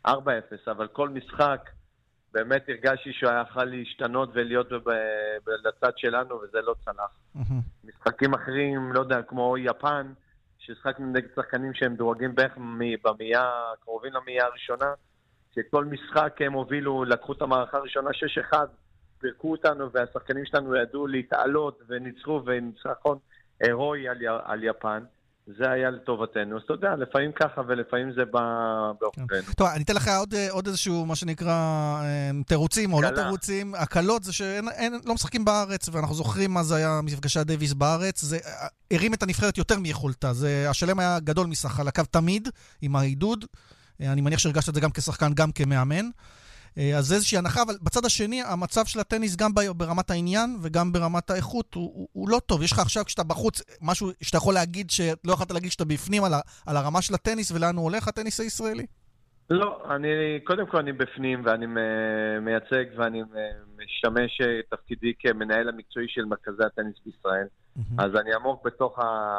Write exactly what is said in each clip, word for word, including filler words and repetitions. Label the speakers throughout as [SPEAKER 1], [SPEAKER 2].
[SPEAKER 1] ארבע אפס, אבל כל משחק באמת הרגשתי שהוא היה יכול להשתנות ולהיות לצד שלנו, וזה לא צלח. משחקים אחרים, לא יודע, כמו יפן, ששחקנו נגד שחקנים שהם דורגים בערך במאה, קרובים למאה הראשונה, שכל משחק הם הובילו, לקחו את המערכה הראשונה שש אחד, פירקו אותנו, והשחקנים שלנו ידעו להתעלות וניצחו, וניצחון הירואי על, על יפן. זה היה לטובתנו. אז אתה יודע, לפעמים ככה ולפעמים זה בא באופננו.
[SPEAKER 2] טוב, אני אתן לך עוד, עוד איזשהו, מה שנקרא, תירוצים או לא תירוצים. הקלות זה שלא משחקים בארץ, ואנחנו זוכרים מה זה היה מפגשי הדייביס בארץ. זה הרים את הנבחרת יותר מיכולתה. זה, השלם היה גדול מסך על הקו תמיד, עם העידוד. אני מניח שהרגשת את זה גם כשחקן, גם כמאמן. אז זה איזושהי הנחה, אבל בצד השני, המצב של הטניס גם ברמת העניין וגם ברמת האיכות הוא, הוא, הוא לא טוב. יש לך עכשיו, כשאתה בחוץ, משהו שאתה יכול להגיד, שלא יכולת להגיד שאתה בפנים על, ה, על הרמה של הטניס, ולאן הוא הולך הטניס הישראלי?
[SPEAKER 1] לא, אני, קודם כל אני בפנים, ואני מייצג, ואני משתמש תפקידי כמנהל המקצועי של מרכזי הטניס בישראל. Mm-hmm. אז אני עמוק בתוך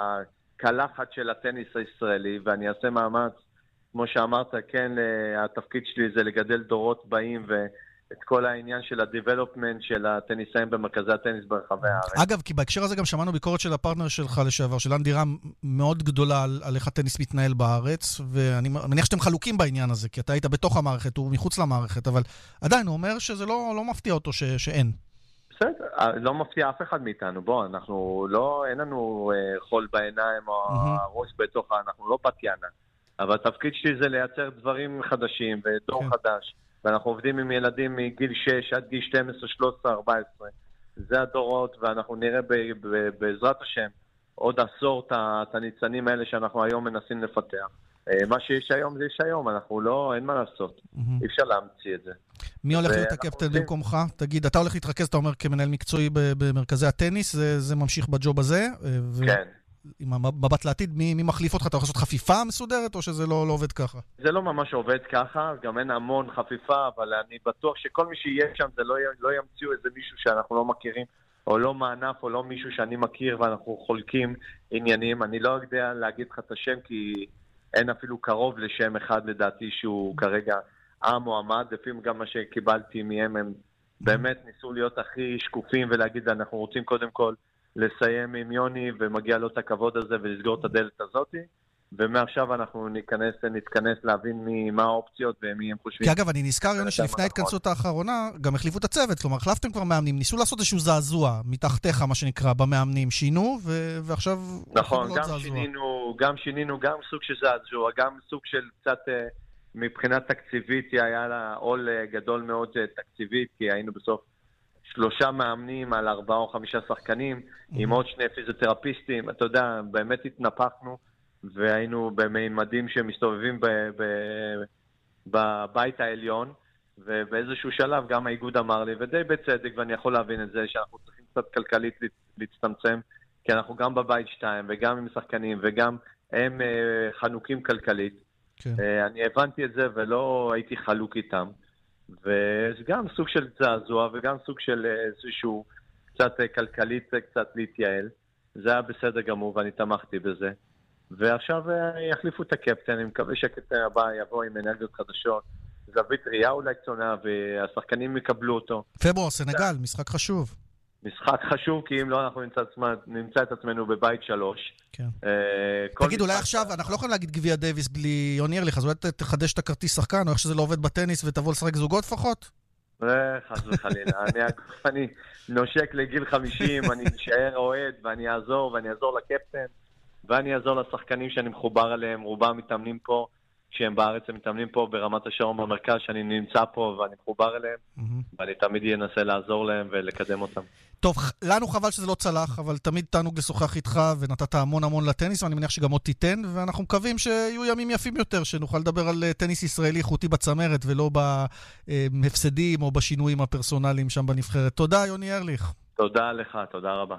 [SPEAKER 1] הקלחת של הטניס הישראלי, ואני אעשה מאמץ, כמו שאמרת, כן, התפקיד שלי זה לגדל דורות באים ואת כל העניין של ה-development של הטניסאים במרכזי הטניס ברחבי הארץ.
[SPEAKER 2] אגב, כי בהקשר הזה גם שמענו ביקורת של הפרטנר שלך לשעבר, של אנדי רם, מאוד גדולה על, על איך הטניס מתנהל בארץ, ואני מניח שאתם חלוקים בעניין הזה, כי אתה היית בתוך המערכת, הוא מחוץ למערכת, אבל עדיין הוא אומר שזה לא, לא מפתיע אותו ש, שאין.
[SPEAKER 1] בסדר, לא מפתיע אף אחד מאיתנו. בוא, אנחנו לא, אין לנו חול בעיניים או הראש בתוך, אנחנו לא פתיאנה. אבל התפקיד שלי זה לייצר דברים חדשים ודור כן. חדש. ואנחנו עובדים עם ילדים מגיל שש עד גיל שתים עשרה, שלוש עשרה, ארבע עשרה. זה הדורות, ואנחנו נראה ב- ב- בעזרת השם עוד עשור את הניצנים האלה שאנחנו היום מנסים לפתח. מה שיש היום זה יש היום, אנחנו לא, אין מה לעשות. Mm-hmm. אי אפשר להמציא את זה.
[SPEAKER 2] מי הולך להיות הקפטן עושים... במקומך? תגיד, אתה הולך להתרכז, אתה אומר כמנהל מקצועי במרכזי הטניס, זה, זה ממשיך בג'וב הזה? ו... כן. עם המבט לעתיד, מי, מי מחליף אותך? אתה הולך לעשות חפיפה מסודרת, או שזה לא, לא עובד ככה?
[SPEAKER 1] זה לא ממש עובד ככה, גם אין המון חפיפה, אבל אני בטוח שכל מי שיהיה שם, זה לא, לא ימציאו איזה מישהו שאנחנו לא מכירים, או לא מענף, או לא מישהו שאני מכיר, ואנחנו חולקים עניינים. אני לא יודע להגיד לך את השם, כי אין אפילו קרוב לשם אחד לדעתי, שהוא כרגע המועמד. לפעמים גם מה שקיבלתי מהם, הם באמת ניסו להיות הכי שקופים, ולהגיד, אנחנו רוצים קודם כל לסיים עם יוני, ומגיע לו את הכבוד הזה, ולסגור את הדלת הזאת, ומעכשיו אנחנו ניכנס, נתכנס להבין מי, מה האופציות, ומי הם חושבים.
[SPEAKER 2] כי אגב, אני נזכר, יוני, שלפני ההתכנסות האחרונה, גם החליפו את הצוות, כלומר, החלפתם כבר מאמנים, ניסו לעשות איזשהו זעזוע, מתחתיך, מה שנקרא, במאמנים, שינו, ו- ועכשיו...
[SPEAKER 1] נכון, גם שינינו, גם שינינו, גם סוג של זעזוע, גם סוג של קצת, מבחינת תקציבית, היה לה עול גדול מאוד תקציבית, כי היינו בסוף שלושה מאמנים על ארבעה או חמישה שחקנים, mm-hmm. עם עוד שני פיזיותרפיסטים. אתה יודע, באמת התנפחנו, והיינו בממדים שמסתובבים ב- ב- בבית העליון, ובאיזשהו שלב גם האיגוד אמר לי, ודי בצדק, ואני יכול להבין את זה, שאנחנו צריכים קצת כלכלית להצטמצם, כי אנחנו גם בבית שתיים, וגם עם שחקנים, וגם הם uh, חנוקים כלכלית. Okay. Uh, אני הבנתי את זה, ולא הייתי חלוק איתם. וזה גם סוג של זעזוע, וגם סוג של איזשהו קצת כלכלית, קצת להתייעל. זה היה בסדר גמור, ואני תמכתי בזה. ועכשיו יחליפו את הקפטן, אני מקווה שהקפטן הבא יבוא עם אנרגיות חדשות. זווית ראייה אולי קצונה, והשחקנים יקבלו אותו.
[SPEAKER 2] פברואר, סנגל, משחק חשוב.
[SPEAKER 1] משחק חשוב, כי אם לא, אנחנו נמצא, נמצא את עצמנו בבית שלוש.
[SPEAKER 2] כן. תגיד, אולי עכשיו, אנחנו לא יכולים להגיד גביע דייביס בלי יוני ארליך, אז אולי תחדש את הכרטיס שחקן, או איך שזה לא עובד בטניס, ותבוא לשחק זוגות לפחות?
[SPEAKER 1] חס וחלילה. אני נושק לגיל חמישים, אני נשאר אוהד, ואני אעזור, ואני אעזור לקפטן, ואני אעזור לשחקנים שאני מחובר עליהם, רובם מתאמנים פה, שהם בארץ הם מתאמנים פה ברמת השרון במרכז, שאני נמצא פה ואני מחובר אליהם, mm-hmm. ואני תמיד אנסה לעזור להם ולקדם אותם.
[SPEAKER 2] טוב, לנו חבל שזה לא צלח, אבל תמיד תענוג לשוחח איתך, ונתת המון המון לטניס, ואני מניח שגם עוד תיתן, ואנחנו מקווים שיהיו ימים יפים יותר, שנוכל לדבר על טניס ישראלי איכותי בצמרת, ולא בהפסדים או בשינויים הפרסונליים שם בנבחרת. תודה, יוני ארליך.
[SPEAKER 1] תודה לך, תודה רבה.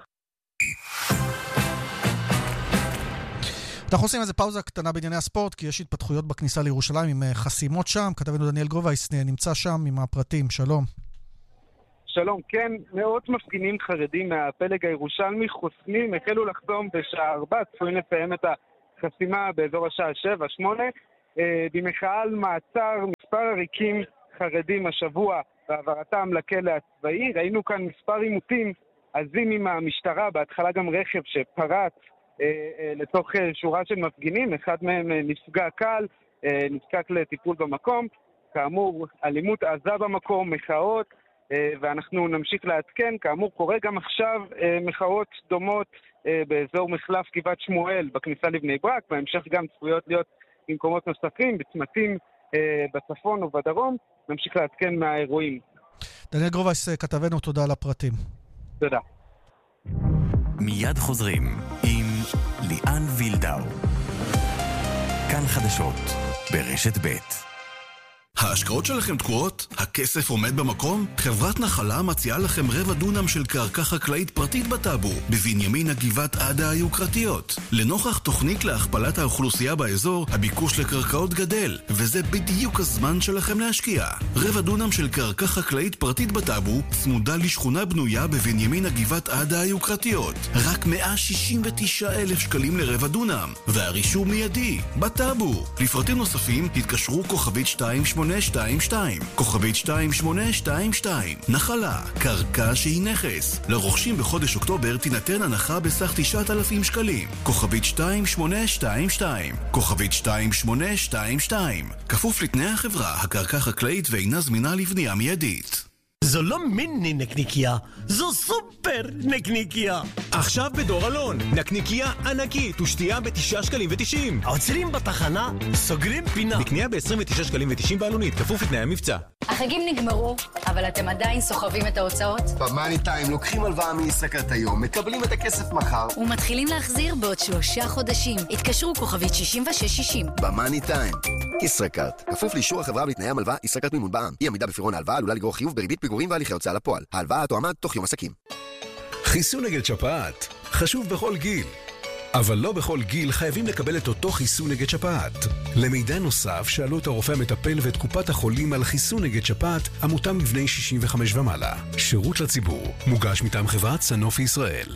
[SPEAKER 2] אנחנו עושים איזה פאוזה קטנה בענייני הספורט, כי יש התפתחויות בכניסה לירושלים עם חסימות שם. כתבנו דניאל גרובייס נמצא שם עם הפרטים. שלום.
[SPEAKER 3] שלום, כן, מאות מפגינים חרדים מהפלג הירושלמי חוסמים, החלו לחסום בשעה ארבע, צפויים לסיים את החסימה באזור השעה שבע, שמונה, במחאה על מעצר מספר מספר עריקים חרדים השבוע בעברתם לכלא הצבאי. ראינו כאן מספר עימותים עזים עם המשטרה, בהתחלה גם רכב שפרץ אה, אה, לתוך אה, שורה של מפגינים, אחד מהם אה, נפגע קל, אה, נזקק לטיפול במקום. כאמור, אלימות עזה במקום, מחאות, אה, ואנחנו נמשיך לעדכן. כאמור, קורה גם עכשיו אה, מחאות דומות אה, באזור מחלף גבעת שמואל בכניסה לבני ברק, בהמשך גם צפויות להיות במקומות נוספים, בצמתים אה, בצפון ובדרום. נמשיך לעדכן מהאירועים.
[SPEAKER 2] דניאל גרובייס, כתבנו, תודה על הפרטים.
[SPEAKER 3] תודה.
[SPEAKER 4] מיד חוזרים עם ליאן וילדאו. כאן חדשות ברשת ב'.
[SPEAKER 5] ההשקעות שלכם תקועות? הכסף עומד במקום? חברת נחלה מציעה לכם רבע דונם של קרקע חקלאית פרטית בטאבו, בבנימין הגבעת עדה היוקרתיות. לנוכח תוכנית להכפלת האוכלוסייה באזור, הביקוש לקרקעות גדל, וזה בדיוק הזמן שלכם להשקיע. רבע דונם של קרקע חקלאית פרטית בטאבו, צמודה לשכונה בנויה בבנימין הגבעת עדה היוקרתיות. רק מאה שישים ותשעה אלף שקלים לרבע דונם, והרישום מיידי, בטאבו. לפרטים נוספים, התקשרו כוכבית שתיים שמונה שתיים שתיים, כוכבית שתיים שמונה שתיים שתיים. נחלה, קרקע שהיא נכס. לרוכשים בחודש אוקטובר תינתן הנחה בסך תשעת אלפים שקלים. כוכבית שתיים שמונה שתיים שתיים, כוכבית שתיים שמונה שתיים שתיים. כפוף לתנאי החברה, הקרקע חקלאית ואינה זמינה לבנייה מיידית.
[SPEAKER 6] זו לא מיני נקניקיה, זו סופר נקניקיה.
[SPEAKER 7] עכשיו בדור אלון, נקניקיה ענקית ושתייה בתשעה שקלים ותשעים.
[SPEAKER 6] עוצרים בתחנה, סוגרים פינה.
[SPEAKER 7] בקנייה ב-עשרים ותשעה שקלים ותשעים בעלונית, כפוף לתנאי המבצע.
[SPEAKER 8] החגים נגמרו, אבל אתם עדיין סוחבים את ההוצאות?
[SPEAKER 9] במאני טיים לוקחים הלוואה מישראכרט היום, מקבלים את הכסף מחר
[SPEAKER 8] ומתחילים להחזיר בעוד שלושה חודשים. התקשרו כוכבית שישים ושש שישים.
[SPEAKER 9] במאני טיים, ישראכרט. כפוף לאישור החברה בתנאי המלווה, ישראכרט מימון בע"מ. אי עמידה בפירעון ההלוואה עלולה לגרור חיוב בריבית פיגורים והליכי הוצאה לפועל. ההלוואה תועמד תוך יום עסקים.
[SPEAKER 10] חיסון נגד שפעת חשוב בכל גיל, אבל לא בכל גיל חייבים לקבל את אותו חיסון נגד שפעת. למידע נוסף שאלו את הרופא המטפל ואת קופת החולים על חיסון נגד שפעת המותאם לבני שישים וחמש ומעלה. שירות לציבור, מוגש מטעם חברת סנופי ישראל.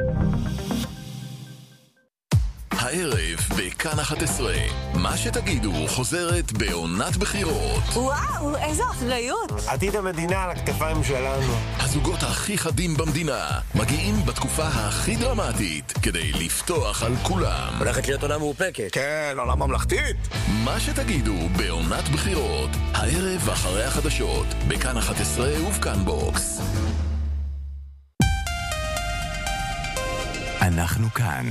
[SPEAKER 4] הערב בכאן אחת עשרה, מה שתגידו חוזרת בעונת בחירות.
[SPEAKER 11] וואו, איזו אחריות.
[SPEAKER 12] עתיד המדינה על הכתפיים שלנו.
[SPEAKER 4] הזוגות הכי חדים במדינה מגיעים בתקופה הכי דרמטית כדי לפתוח על כולם.
[SPEAKER 12] הולכת להיות עונה מאופקת. כן, עונה ממלכתית.
[SPEAKER 4] מה שתגידו בעונת בחירות, הערב אחרי החדשות בכאן אחת עשרה ובכאן בוקס. אנחנו כאן.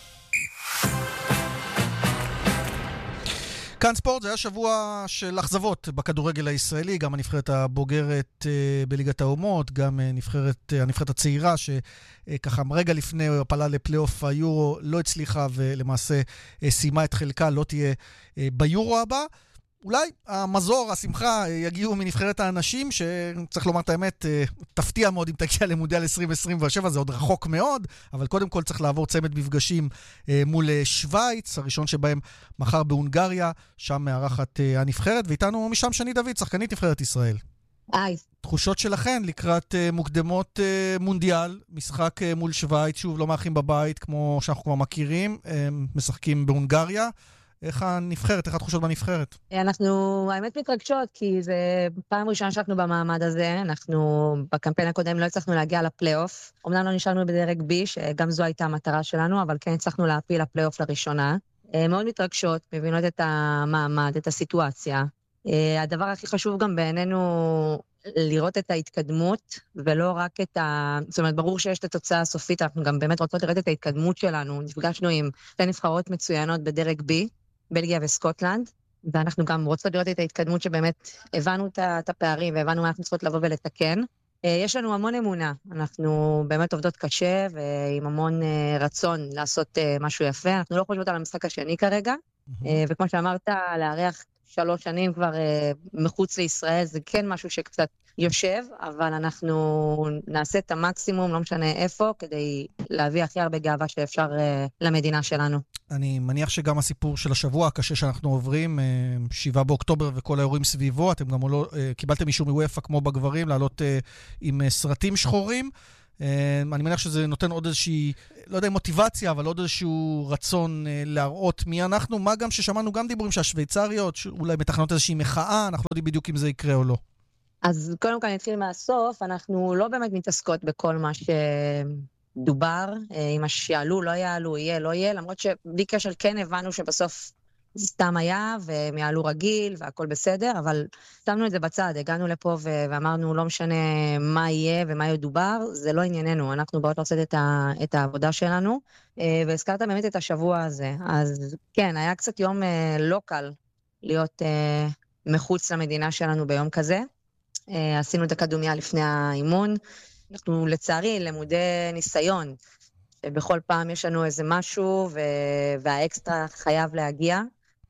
[SPEAKER 2] כאן ספורט, זה היה שבוע של אכזבות בכדורגל הישראלי, גם הנבחרת הבוגרת בליגת האומות, גם נבחרת, הנבחרת הצעירה שככה רגע לפני הפלה לפלייאוף היורו לא הצליחה ולמעשה סיימה את חלקה, לא תהיה ביורו הבא. אולי המזור, השמחה, יגיעו מנבחרת האנשים, שצריך לומר את האמת, תפתיע מאוד אם תגיע למונדיאל עשרים עשרים ושבע, זה עוד רחוק מאוד, אבל קודם כל צריך לעבור צמד מפגשים מול שוויץ, הראשון שבהם מחר בהונגריה, שם מארחת הנבחרת, ואיתנו משם שני דוד, שחקנית נבחרת ישראל.
[SPEAKER 11] היי.
[SPEAKER 2] תחושות שלכן לקראת מוקדמות מונדיאל, משחק מול שוויץ, שוב לא מארחים בבית, כמו שאנחנו כבר מכירים, משחקים בהונגריה, איך הנבחרת, איך התחושות בנבחרת?
[SPEAKER 11] אנחנו, האמת, מתרגשות, כי זה פעם ראשונה שאנחנו במעמד הזה, אנחנו בקמפיין הקודם לא הצלחנו להגיע לפלייאוף, אמנם לא נשארנו בדרג בי, שגם זו הייתה המטרה שלנו, אבל כן הצלחנו להפיל לפלייאוף לראשונה. מאוד מתרגשות, מבינות את המעמד, את הסיטואציה. הדבר הכי חשוב גם בעינינו לראות את ההתקדמות, ולא רק את ה... זאת אומרת, ברור שיש את התוצאה הסופית, אנחנו גם באמת רוצות לראות את ההתקדמות שלנו. נפגשנו עם שתי נבחרות מצוינות בדרג בי, בלגיה וסקוטלנד, ואנחנו גם רוצות לראות את ההתקדמות שבאמת הבנו את הפערים, והבנו מה אנחנו צריכות לבוא ולתקן. יש לנו המון אמונה, אנחנו באמת עובדות קשה, ועם המון רצון לעשות משהו יפה. אנחנו לא חושבות על המשחק השני כרגע, וכמו שאמרת, לארח שלוש שנים כבר מחוץ לישראל, זה כן משהו שקצת יושב, אבל אנחנו נעשה את המקסימום, לא משנה איפה, כדי להביא הכי הרבה גאווה שאפשר למדינה שלנו.
[SPEAKER 2] אני מניח שגם הסיפור של השבוע הקשה שאנחנו עוברים, שבעה באוקטובר וכל האירועים סביבו, אתם גם לא, קיבלתם אישור מוופא כמו בגברים, לעלות עם סרטים שחורים. אני מניח שזה נותן עוד איזושהי, לא יודע, מוטיבציה, אבל עוד איזשהו רצון להראות מי אנחנו, מה גם ששמענו גם דיבורים שהשוויצריות, שאולי מתכננות איזושהי מחאה, אנחנו לא יודעים בדיוק אם זה יקרה או לא.
[SPEAKER 11] אז קודם כל נתחיל מהסוף, אנחנו לא באמת מתעסקות בכל מה שדובר, אם מה שיעלו, לא יעלו, יהיה, לא יהיה, למרות שבלי קשר כן הבנו שבסוף זה סתם היה, והם יעלו רגיל, והכל בסדר, אבל שמנו את זה בצד, הגענו לפה ואמרנו, לא משנה מה יהיה ומה ידובר, זה לא ענייננו, אנחנו באות לעשות את, ה, את העבודה שלנו, והזכרת באמת את השבוע הזה, אז כן, היה קצת יום לא קל להיות מחוץ למדינה שלנו ביום כזה, עשינו את הקדומיה לפני האימון, אנחנו לצערי למודי ניסיון, שבכל פעם יש לנו איזה משהו, והאקסטרה חייב להגיע,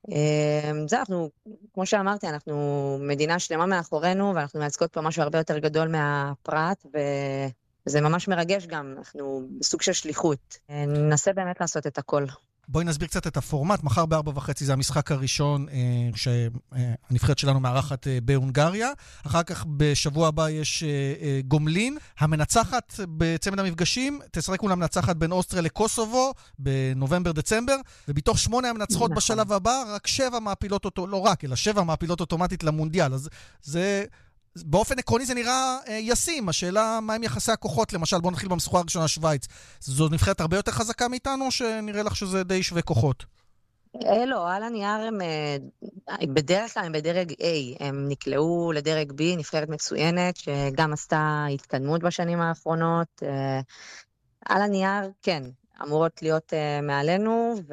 [SPEAKER 11] זה אנחנו, כמו שאמרתי, אנחנו מדינה שלמה מאחורינו, ואנחנו מייצגות פה משהו הרבה יותר גדול מהפרט, וזה ממש מרגש גם, אנחנו בסוג של שליחות. ננסה באמת לעשות את הכל.
[SPEAKER 2] בואי נסביר קצת את הפורמט. מחר בארבע וחצי זה המשחק הראשון שהנבחרת שלנו מארחת בהונגריה. אחר כך בשבוע הבא יש גומלין. המנצחת בצמד המפגשים תשחק מול המנצחת בין אוסטריה לקוסובו בנובמבר-דצמבר, ובתוך שמונה המנצחות בשלב הבא, רק שבע מעפילות אותו, לא רק, אלא שבע מעפילות אוטומטית למונדיאל. אז זה... באופן עקרוני זה נראה אה, ישים. השאלה מה הם יחסי הכוחות, למשל בוא נתחיל במסחורה הראשונה שוויץ. זו נבחרת הרבה יותר חזקה מאיתנו, שנראה לך שזה די שווה כוחות?
[SPEAKER 11] אה, לא, על הנייר הם בדרך כלל הם בדרג A, הם נקלעו לדרג B, נבחרת מצוינת, שגם עשתה התקדמות בשנים האחרונות. אה, על הנייר, כן, אמורות להיות אה, מעלינו, ו...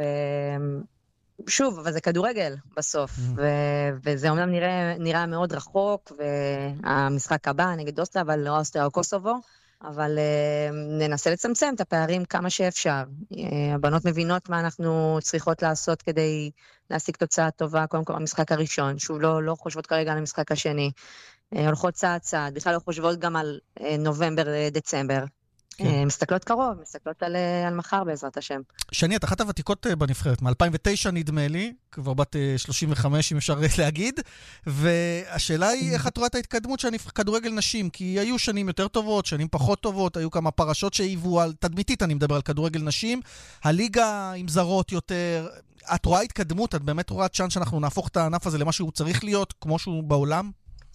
[SPEAKER 11] שוב, אבל זה כדורגל בסוף, ו- וזה אומנם נראה, נראה מאוד רחוק, והמשחק הבא נגד אוסטריה, אבל לא אוסטריה או קוסובו, אבל uh, ננסה לצמצם את הפערים כמה שאפשר. Uh, הבנות מבינות מה אנחנו צריכות לעשות כדי להשיג תוצאה טובה, קודם כל המשחק הראשון, שוב לא, לא חושבות כרגע על המשחק השני, uh, הולכות צעד צעד, בכלל לא חושבות גם על uh, נובמבר-דצמבר. כן. מסתכלות קרוב, מסתכלות על, על מחר בעזרת השם.
[SPEAKER 2] שני, את אחת הוותיקות בנבחרת, מ-אלפיים ותשע נדמה לי, כבר בת שלושים וחמש אם אפשר להגיד, והשאלה היא איך את רואה את ההתקדמות של כדורגל נשים, כי היו שנים יותר טובות, שנים פחות טובות, היו כמה פרשות שהיוו על, תדמיתית אני מדבר על כדורגל נשים, הליגה עם זרות יותר, את רואה התקדמות, את באמת רואה צ'אנס שאנחנו נהפוך את הענף הזה למה שהוא צריך להיות, כמו שהוא בעולם?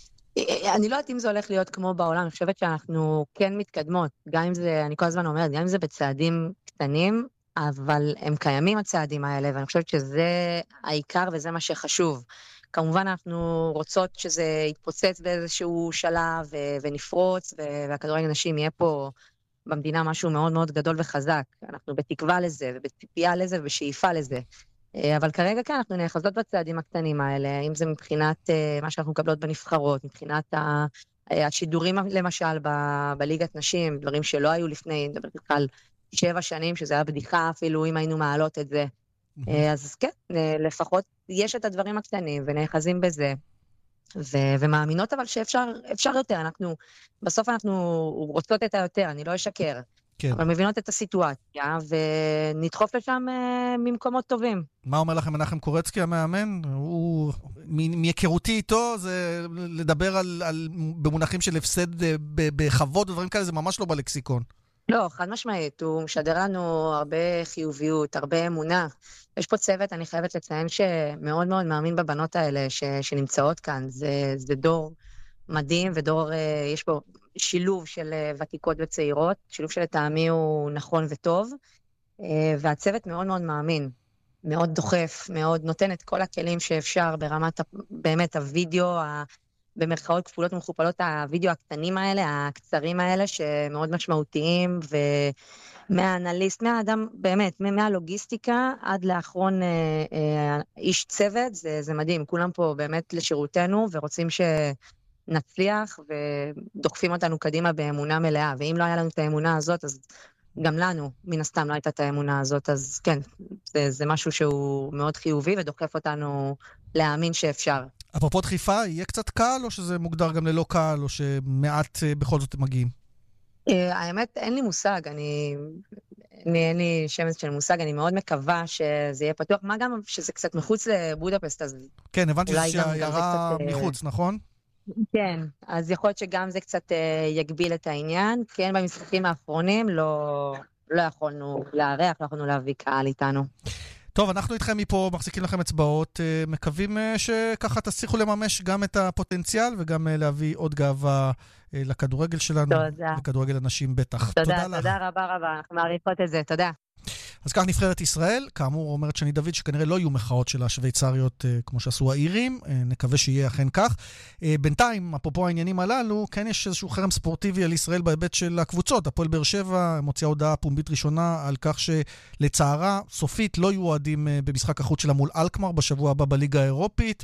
[SPEAKER 11] אני לא יודעת אם זה הולך להיות כמו בעולם, אני חושבת שאנחנו כן מתקדמות, גם אם זה, אני כל הזמן אומרת, גם אם זה בצעדים קטנים, אבל הם קיימים הצעדים האלה, ואני חושבת שזה העיקר וזה מה שחשוב. כמובן אנחנו רוצות שזה יתפוצץ באיזשהו שלב ו- ונפרוץ, ו- והכדורגל נשים יהיה פה במדינה משהו מאוד מאוד גדול וחזק. אנחנו בתקווה לזה, ובציפייה לזה, ובשאיפה לזה. אבל כרגע כן, אנחנו נאחזות בצעדים הקטנים האלה, אם זה מבחינת מה שאנחנו מקבלות בנבחרות, מבחינת השידורים למשל ב- בליגת נשים, דברים שלא היו לפני, נדבר על שבע שנים, שזה היה בדיחה אפילו אם היינו מעלות את זה. אז כן, לפחות יש את הדברים הקטנים ונאחזים בזה, ו- ומאמינות אבל שאפשר אפשר יותר, אנחנו, בסוף אנחנו רוצות את היותר, אני לא אשקר. כן. אבל מבינות את הסיטואציה, ונדחוף לשם אה, ממקומות טובים.
[SPEAKER 2] מה אומר לכם מנחם קורצקי המאמן? הוא, מהיכרותי איתו, זה לדבר על, על, במונחים של הפסד בכבוד ודברים כאלה, זה ממש לא בלקסיקון.
[SPEAKER 11] לא, חד משמעית, הוא משדר לנו הרבה חיוביות, הרבה אמונה. יש פה צוות, אני חייבת לציין שמאוד מאוד מאמין בבנות האלה ש, שנמצאות כאן. זה, זה דור מדהים, ודור, יש פה שילוב של ותיקות וצעירות, שילוב שלטעמי הוא נכון וטוב, והצוות מאוד מאוד מאמין, מאוד דוחף, מאוד נותן את כל הכלים שאפשר ברמת באמת הווידאו, במרכאות כפולות ומכופלות, הווידאו הקטנים האלה, הקצרים האלה, שמאוד משמעותיים, ומהאנליסט, מהאדם, באמת, מהלוגיסטיקה עד לאחרון איש צוות, זה, זה מדהים, כולם פה באמת לשירותנו, ורוצים ש... נצליח ודוחפים אותנו קדימה באמונה מלאה, ואם לא היה לנו את האמונה הזאת, אז גם לנו, מן הסתם, לא הייתה את האמונה הזאת, אז כן, זה, זה משהו שהוא מאוד חיובי, ודוחף אותנו להאמין שאפשר.
[SPEAKER 2] אפרופו דחיפה, יהיה קצת קל, או שזה מוגדר גם ללא קל, או שמעט בכל זאת מגיעים?
[SPEAKER 11] האמת, אין לי מושג, אני... אין לי שמץ של מושג, אני מאוד מקווה שזה יהיה פתוח, מה גם שזה קצת מחוץ לבודפסט, אז...
[SPEAKER 2] כן, הבנתי שזה יערה מחוץ, נכון?
[SPEAKER 11] כן, אז יכול להיות שגם זה קצת יגביל את העניין. כן, במשחקים האחרונים לא, לא יכולנו לארח, לא יכולנו להביא קהל איתנו.
[SPEAKER 2] טוב, אנחנו איתכם מפה, מחזיקים לכם אצבעות, מקווים שככה תצליחו לממש גם את הפוטנציאל וגם להביא עוד גאווה לכדורגל שלנו.
[SPEAKER 11] תודה.
[SPEAKER 2] לכדורגל הנשים בטח.
[SPEAKER 11] תודה,
[SPEAKER 2] תודה,
[SPEAKER 11] תודה,
[SPEAKER 2] לך.
[SPEAKER 11] תודה רבה רבה, אנחנו מעריכות את זה, תודה.
[SPEAKER 2] אז כך נבחרת ישראל, כאמור אומרת שני דוד שכנראה לא יהיו מחאות של השוויצריות כמו שעשו האירים, נקווה שיהיה אכן כך. בינתיים, אפרופו העניינים הללו, כן יש איזשהו חרם ספורטיבי על ישראל בהיבט של הקבוצות. הפועל באר שבע מוציאה הודעה פומבית ראשונה על כך שלצערה סופית לא יהיו אוהדים במשחק החוץ שלה מול אלקמר בשבוע הבא בליגה האירופית.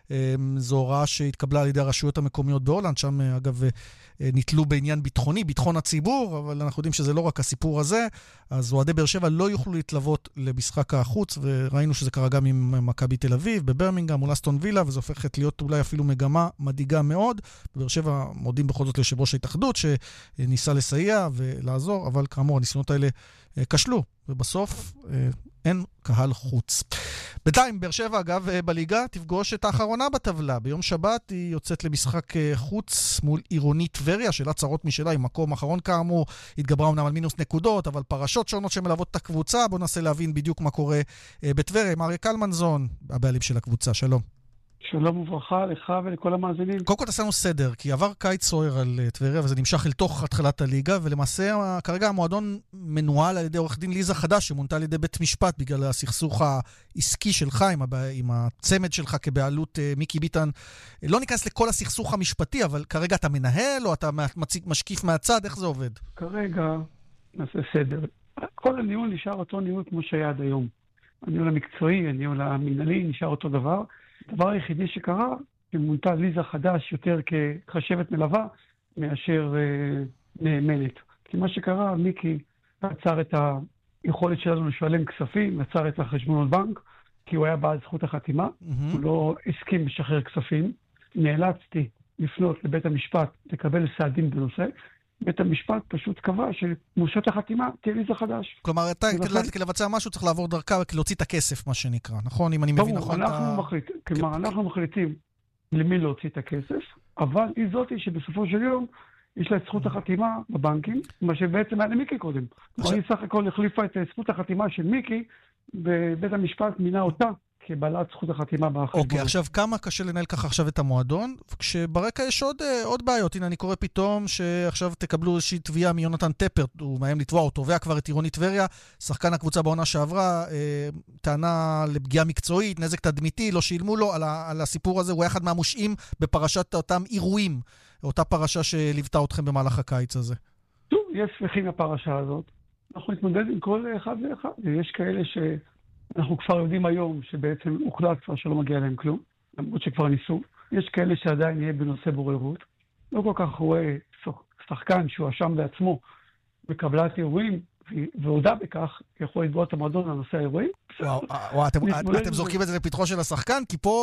[SPEAKER 2] זו הוראה שהתקבלה על ידי הרשויות המקומיות בהולנד, שם אגב נתלו בעניין ביטחוני, ביטחון הציבור, אבל אנחנו יודעים שזה לא רק הסיפור הזה, אז אוהדי באר שבע לא יוכלו להתלוות למשחק החוץ, וראינו שזה קרה גם עם מכבי תל אביב, בברמינגהאם, מול אסטון וילה, וזה הופכת להיות אולי אפילו מגמה מדאיגה מאוד. באר שבע מודים בכל זאת ליושב ראש ההתאחדות, שניסה לסייע ולעזור, אבל כאמור, הניסיונות האלה כשלו, ובסוף אין קהל חוץ. בינתיים, באר שבע, אגב, בליגה, תפגוש את האחרונה בטבלה. ביום שבת היא יוצאת למשחק חוץ מול עירוני טבריה, שאלה צרות משלה, עם מקום אחרון כאמור, התגברה אמנם על מינוס נקודות, אבל פרשות שונות שמלוות את הקבוצה. בואו ננסה להבין בדיוק מה קורה בטבריה. אריה קלמנזון, הבעלים של הקבוצה, שלום.
[SPEAKER 13] שלום וברכה לך ולכל המאזינים.
[SPEAKER 2] קודם כל תעשינו סדר, כי עבר קיץ סוער על טבריה, וזה נמשך אל תוך התחלת הליגה, ולמעשה כרגע המועדון מנוהל על ידי עורך דין ליזה חדש, שמונתה על ידי בית משפט בגלל הסכסוך העסקי שלך עם, הבע... עם הצמד שלך כבעלות מיקי ביטן. לא ניכנס לכל הסכסוך המשפטי, אבל כרגע אתה מנהל או אתה מציג, משקיף מהצד, איך זה עובד?
[SPEAKER 13] כרגע נעשה סדר. כל הניהול נשאר אותו ניהול כמו שהיה עד היום. הניהול המקצועי, הניהול המנהלי נשאר אותו דבר. הדבר היחידי שקרה, שמונתה ליזה חדש יותר כחשבת מלווה, מאשר אה, נאמנת. כי מה שקרה, מיקי עצר את היכולת שלנו לשלם כספים, עצר את החשבונות בנק, כי הוא היה בעד זכות החתימה, mm-hmm. הוא לא הסכים לשחרר כספים. נאלצתי לפנות לבית המשפט לקבל סעדים בנושא, בית המשפט פשוט קבע שמורשת החתימה תהיה ליזה חדש.
[SPEAKER 2] כלומר, אתה כדי לבצע משהו צריך לעבור דרכה להוציא את הכסף, מה שנקרא, נכון? אם אני מבין נכון את ה...
[SPEAKER 13] כלומר, אנחנו מחליטים למי להוציא את הכסף, אבל היא זאת שבסופו של יום יש לה את זכות החתימה בבנקים, מה שבעצם היה למיקי קודם. היא סך הכל החליפה את זכות החתימה של מיקי, ובית המשפט מינה אותה כבעלת זכות החתימה בחשבון.
[SPEAKER 2] אוקיי, עכשיו כמה קשה לנהל ככה עכשיו את המועדון, כשברקע יש עוד, עוד בעיות. הנה, אני קורא פתאום שעכשיו תקבלו איזושהי תביעה מיונתן טפר, הוא מאיים לתבוע, הוא תובע כבר את עירוני טבריה, שחקן הקבוצה בעונה שעברה, אה, טענה לפגיעה מקצועית, נזק תדמיתי, לא שילמו לו על, ה, על הסיפור הזה, הוא היה אחד מהמושעים בפרשת אותם אירועים, אותה פרשה שליוותה אתכם במהלך הקיץ הזה.
[SPEAKER 13] טוב, יש שמחים בפרשה הזאת. אנחנו נתמודד עם כל אחד ואחד, ויש כאלה ש... אנחנו כבר יודעים היום שבעצם הוחלט כבר שלא מגיע להם כלום, למרות שכבר ניסו. יש כאלה שעדיין יהיה בנושא בוררות. לא כל כך רואה שחקן שהוא אשם בעצמו בקבלת אירועים, והודע בכך, יכול לתבוע את המועדון לנושא האירועים.
[SPEAKER 2] וואו, אתם זורקים את זה לפתחו של השחקן? כי פה,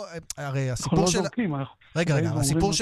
[SPEAKER 2] הרי הסיפור של... רגע, רגע,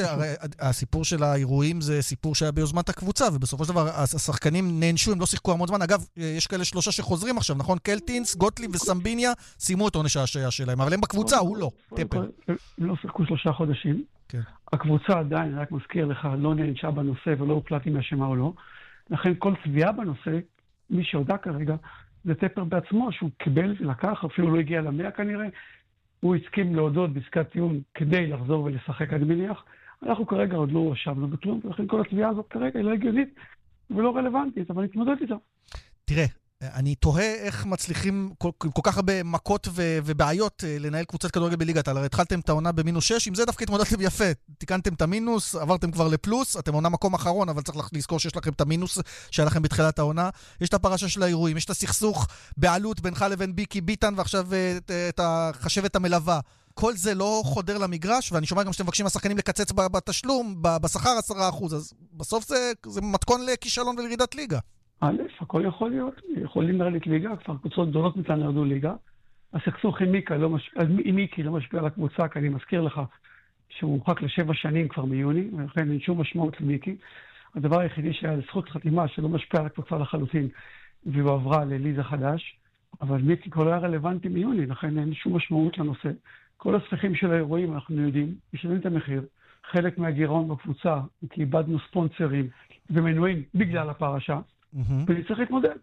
[SPEAKER 2] הסיפור של האירועים זה סיפור שהיה ביוזמת הקבוצה, ובסופו של דבר השחקנים נענשו, הם לא שיחקו המון זמן. אגב, יש כאלה שלושה שחוזרים עכשיו, נכון? קלטינס, גוטליב וסמביניה סיימו את עונש ההשעיה שלהם, אבל הם בקבוצה, הוא לא. טפר.
[SPEAKER 13] הם לא שיחקו שלושה חודשים. הקבוצה עדיין, רק מזכיר לך, לא נענשה בנושא ולא הוחלט אם אשמה או לא. לכן כל צביעה בנושא, מי שהודע כרגע, זה טפר בעצמו, שהוא קיבל ולקח, אפילו לא הגיע למאה כנראה, הוא הסכים להודות בעסקת טיעון כדי לחזור ולשחק, אני מניח. אנחנו כרגע עוד לא ישבנו בכלום, ולכן כל הצביעה הזאת כרגע היא לא הגיונית ולא רלוונטית, אבל נתמודד איתה.
[SPEAKER 2] תראה, אני תוהה איך מצליחים כל, כל כך הרבה מכות ו- ובעיות לנהל קבוצת כדורגל בליגת העל. התחלתם את העונה במינוס שש, עם זה דווקא התמודדתם יפה. תיקנתם את המינוס, עברתם כבר לפלוס, אתם עונה מקום אחרון, אבל צריך לזכור שיש לכם את המינוס שהיה לכם בתחילת העונה. יש את הפרשה של האירועים, יש את הסכסוך בעלות בינך לבין ביקי ביטן, ועכשיו את, את החשבת המלווה. כל זה לא חודר למגרש, ואני שומע גם שאתם מבקשים השחקנים לקצץ בתשלום, בשכר עשרה אחוז, אז בסוף זה, זה מתכון לכישלון ולרידת ליגה.
[SPEAKER 13] א', הכל יכול להיות, יכולים לרדת ליגה, כבר קבוצות גדולות מצאן ירדו ליגה. הסכסוך עם מיקי לא, מש... עם מיקי לא משפיע על הקבוצה, כי אני מזכיר לך שהוא מורחק לשבע שנים כבר מיוני, ולכן אין שום משמעות למיקי. הדבר היחידי שהיה לזכות חתימה שלא משפיע על הקבוצה לחלוטין, והוא עברה לליזה חדש, אבל מיקי כבר לא היה רלוונטי מיוני, לכן אין שום משמעות לנושא. כל הספחים של האירועים אנחנו יודעים, משלמים את המחיר, חלק מהגירעון בקבוצה, כי איבדנו ספונסרים ומנויים בגלל הפרשה, ואני צריך להתמודד.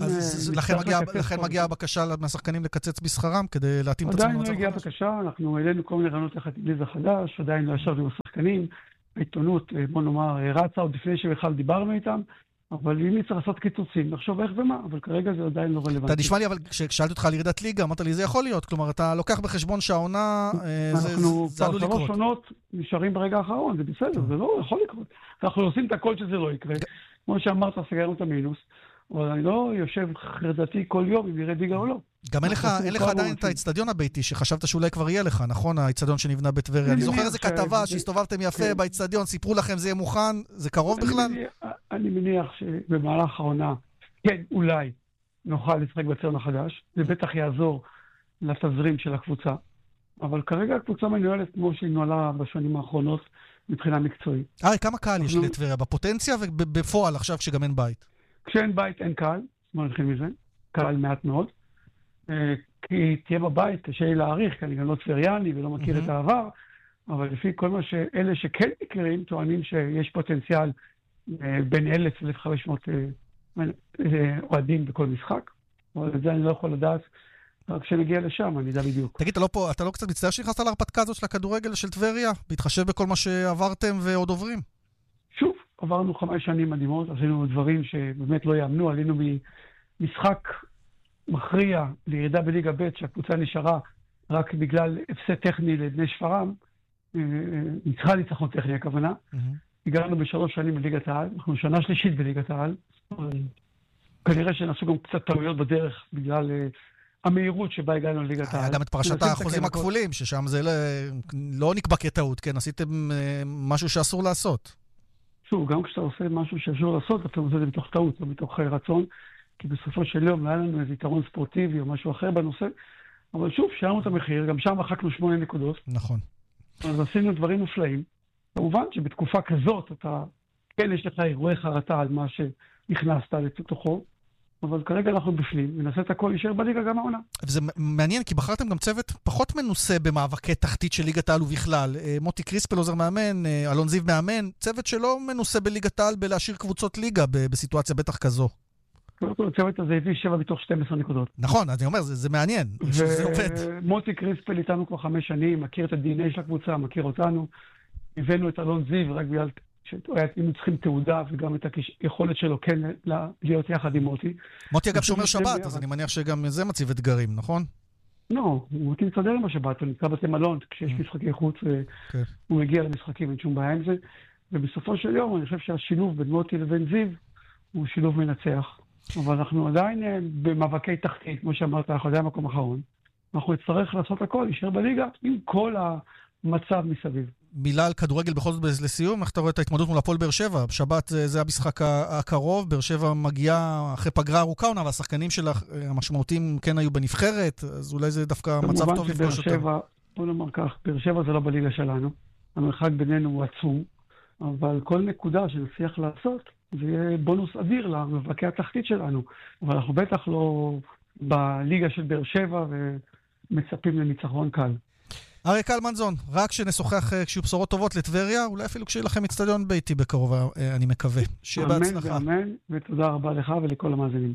[SPEAKER 2] לכן מגיעה הבקשה מהשחקנים לקצץ בשכרם כדי להתאים את עצמם
[SPEAKER 13] למצב חדש? עדיין לא הגיעה בקשה, אנחנו העלינו כל מיני רעיונות יחד עם ליזה חדש, עדיין לא ישבנו עם השחקנים, העיתונות, בוא נאמר, רצה עוד לפני שבכלל דיברנו איתם, אבל אם נצטרך לעשות קיצוצים, נחשוב איך ומה, אבל כרגע זה עדיין לא רלוונטי.
[SPEAKER 2] אתה נשמע לי, אבל כששאלתי אותך על ירידת ליגה, אמרת לי, זה יכול להיות, כלומר, אתה לוקח בחשבון שהעונה, זה עלול לקרות.
[SPEAKER 13] אנחנו כבר שונות נשארים ברגע האחרון, זה בסדר, זה לא יכול לקרות. אנחנו עושים את הכל שזה לא יקרה. כמו שאמרת, סגרנו את המינוס, אבל אני לא יושב חרדתי כל יום אם ירד ליגה או לא.
[SPEAKER 2] גם אין לך עדיין את האצטדיון הביתי, שחשבת שאולי כבר יהיה לך, נכון? האצטדיון שנבנה בטבריה. אני זוכר איזה כתבה שהסתובבתם יפה באצטדיון, סיפרו לכם זה יהיה מוכן, זה קרוב בכלל?
[SPEAKER 13] אני מניח שבמהלך העונה, כן, אולי נוכל לשחק בציון החדש, זה בטח יעזור לתזרים של הקבוצה, אבל כרגע הקבוצה מנוהלת כמו שהיא נוהלה בשנים האחרונות מבחינה מקצועית.
[SPEAKER 2] אה, כמה קהל יש לטבריה? בפוטנציה ובפועל עכשיו כשגם אין בית?
[SPEAKER 13] כשאין בית אין קהל, בוא נתחיל מזה, קהל מעט מאוד, כי תהיה בבית קשה לי להעריך, כי אני גם לא טבריאני ולא מכיר את העבר, אבל לפי כל מה שאלה שכן מכירים, טוענים שיש פוטנציאל בין אלף ל-אלף וחמש מאות אוהדים בכל משחק, אבל את זה אני לא יכול לדעת, רק כשנגיע לשם, אני יודע בדיוק.
[SPEAKER 2] תגיד, אתה לא, פה, אתה לא קצת מצטער שנכנסת להרפתקה הזאת של הכדורגל של טבריה? בהתחשב בכל מה שעברתם ועוד עוברים?
[SPEAKER 13] שוב, עברנו חמש שנים מדהימות, עשינו דברים שבאמת לא יאמנו, עלינו ממשחק מכריע לירידה בליגה ב' שהקבוצה נשארה רק בגלל הפסד טכני לבני שפרעם, ניצחה ניצחון טכני הכוונה, הגענו בשלוש שנים בליגת העל, אנחנו שנה שלישית בליגת העל, כנראה שנעשו גם קצת טעויות בדרך בגלל המהירות שבה הגענו לליגת העל.
[SPEAKER 2] היה גם את פרשת האחוזים הכפולים, ששם זה לא נקבע כטעות, כן, עשיתם משהו שאסור לעשות.
[SPEAKER 13] שוב, גם כשאתה עושה משהו שאסור לעשות, אתה עושה את זה מתוך טעות, או מתוך רצון, כי בסופו של יום לא היה לנו איזה יתרון ספורטיבי או משהו אחר בנושא, אבל שוב, שילמנו את המחיר, גם שם מחקנו שמונה נקודות.
[SPEAKER 2] נכון.
[SPEAKER 13] אז עשינו דברים מופלאים. כמובן שבתקופה כזאת, אתה, כן, יש לך אירועי חרטה על מה שנכנסת לתוכו, אבל כרגע אנחנו בפנים, ונעשה את הכל יישאר בליגה גם העונה.
[SPEAKER 2] וזה מעניין, כי בחרתם גם צוות פחות מנוסה במאבקי תחתית של ליגת העל ובכלל. מוטי קריספל עוזר מאמן, אלון זיו מאמן, צוות שלא מנוסה בליגת העל בלהשאיר קבוצות ליגה בסיטואציה בטח כזו.
[SPEAKER 13] הצוות הזה הביא שבע מתוך שתים עשרה נקודות.
[SPEAKER 2] נכון, אז אני אומר, זה, זה מעניין, שזה עובד.
[SPEAKER 13] מוטי קריספל איתנו כבר חמש שנים, מכיר את ה-די אן איי של הקבוצה, מכיר אותנו. הבאנו את אלון זיו רק בגלל שהיינו צריכים תעודה וגם את היכולת שלו כן להיות יחד עם מוטי.
[SPEAKER 2] מוטי אגב שומר שבת, אז אני מניח שגם זה מציב אתגרים, נכון?
[SPEAKER 13] לא, מוטי מסתדר עם השבת, הוא נקרא בתי מלון, כשיש משחקי חוץ, הוא מגיע למשחקים, אין שום בעיה עם זה. ובסופו של יום, אני חושב שהשילוב בין מוטי לבין זיו הוא שילוב מנצח. אבל אנחנו עדיין במאבקי תחתית, כמו שאמרת, אנחנו עדיין מקום אחרון. אנחנו נצטרך לעשות הכל, להישאר בליגה עם כל המצב מסביב.
[SPEAKER 2] מילה על כדורגל בכל זאת לסיום, איך אתה רואה את ההתמודדות מול הפועל באר שבע? בשבת זה המשחק הקרוב, באר שבע מגיעה אחרי פגרה ארוכה, אבל השחקנים שלה המשמעותיים כן היו בנבחרת, אז אולי זה דווקא מצב טוב לפגוש אותם.
[SPEAKER 13] בוא נאמר כך, באר שבע זה לא בליגה שלנו, המרחק בינינו הוא עצום, אבל כל נקודה שנצליח לעשות, זה יהיה בונוס אדיר למאבקי התחתית שלנו, אבל אנחנו בטח לא בליגה של באר שבע ומצפים לניצחון קל.
[SPEAKER 2] אריה קלמנזון, רק שנשוחח כשיהיו בשורות טובות לטבריה, אולי אפילו כשיהיה לכם אצטדיון ביתי בקרוב, אני מקווה. שיהיה בהצלחה.
[SPEAKER 13] אמן ואמן, ותודה רבה לך ולכל המאזינים.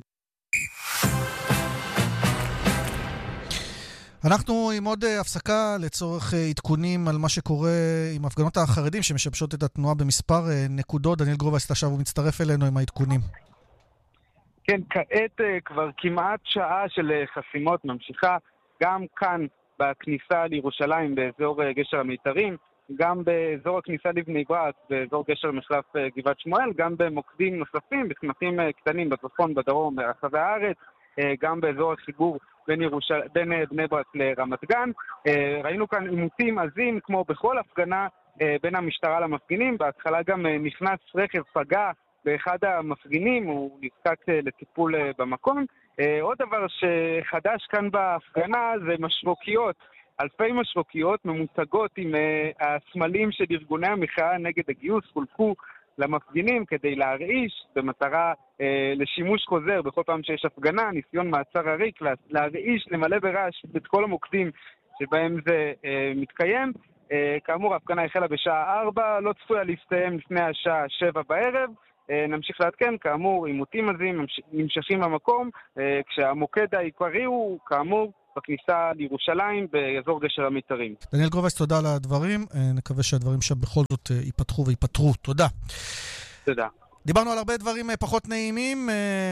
[SPEAKER 2] אנחנו עם עוד הפסקה לצורך עדכונים על מה שקורה עם הפגנות החרדים שמשבשות את התנועה במספר נקודות. דניאל גרובייס עכשיו הוא מצטרף אלינו עם העדכונים.
[SPEAKER 3] כן, כעת כבר כמעט שעה של חסימות ממשיכה, גם כאן בכניסה לירושלים באזור גשר המיתרים, גם באזור הכניסה לבני ברק, באזור גשר מחלף גבעת שמואל, גם במוקדים נוספים, בסמטים קטנים בצפון, בדרום, ברחבי הארץ, גם באזור החיבור בין, ירושל... בין בני ברק לרמת גן. ראינו כאן עימותים עזים, כמו בכל הפגנה בין המשטרה למפגינים. בהתחלה גם נכנס רכב פגע באחד המפגינים, הוא נזקק לטיפול במקום. עוד דבר שחדש כאן בהפגנה זה משרוקיות. אלפי משרוקיות ממותגות עם הסמלים של ארגוני המחאה נגד הגיוס חולקו למפגינים כדי להרעיש במטרה אה, לשימוש חוזר בכל פעם שיש הפגנה, ניסיון מעצר עריק, להרעיש, למלא ברעש את כל המוקדים שבהם זה אה, מתקיים. כאמור, ההפגנה החלה בשעה ארבע, לא צפויה להסתיים לפני השעה שבע בערב. נמשיך לעדכן, כאמור, עימותים עזים נמשכים במקום, כשהמוקד העיקרי הוא, כאמור, בכניסה לירושלים באזור גשר המיתרים.
[SPEAKER 2] דניאל גרובס, תודה על הדברים. נקווה שהדברים שם בכל זאת ייפתחו ויפתרו. תודה.
[SPEAKER 3] תודה.
[SPEAKER 2] דיברנו על הרבה דברים פחות נעימים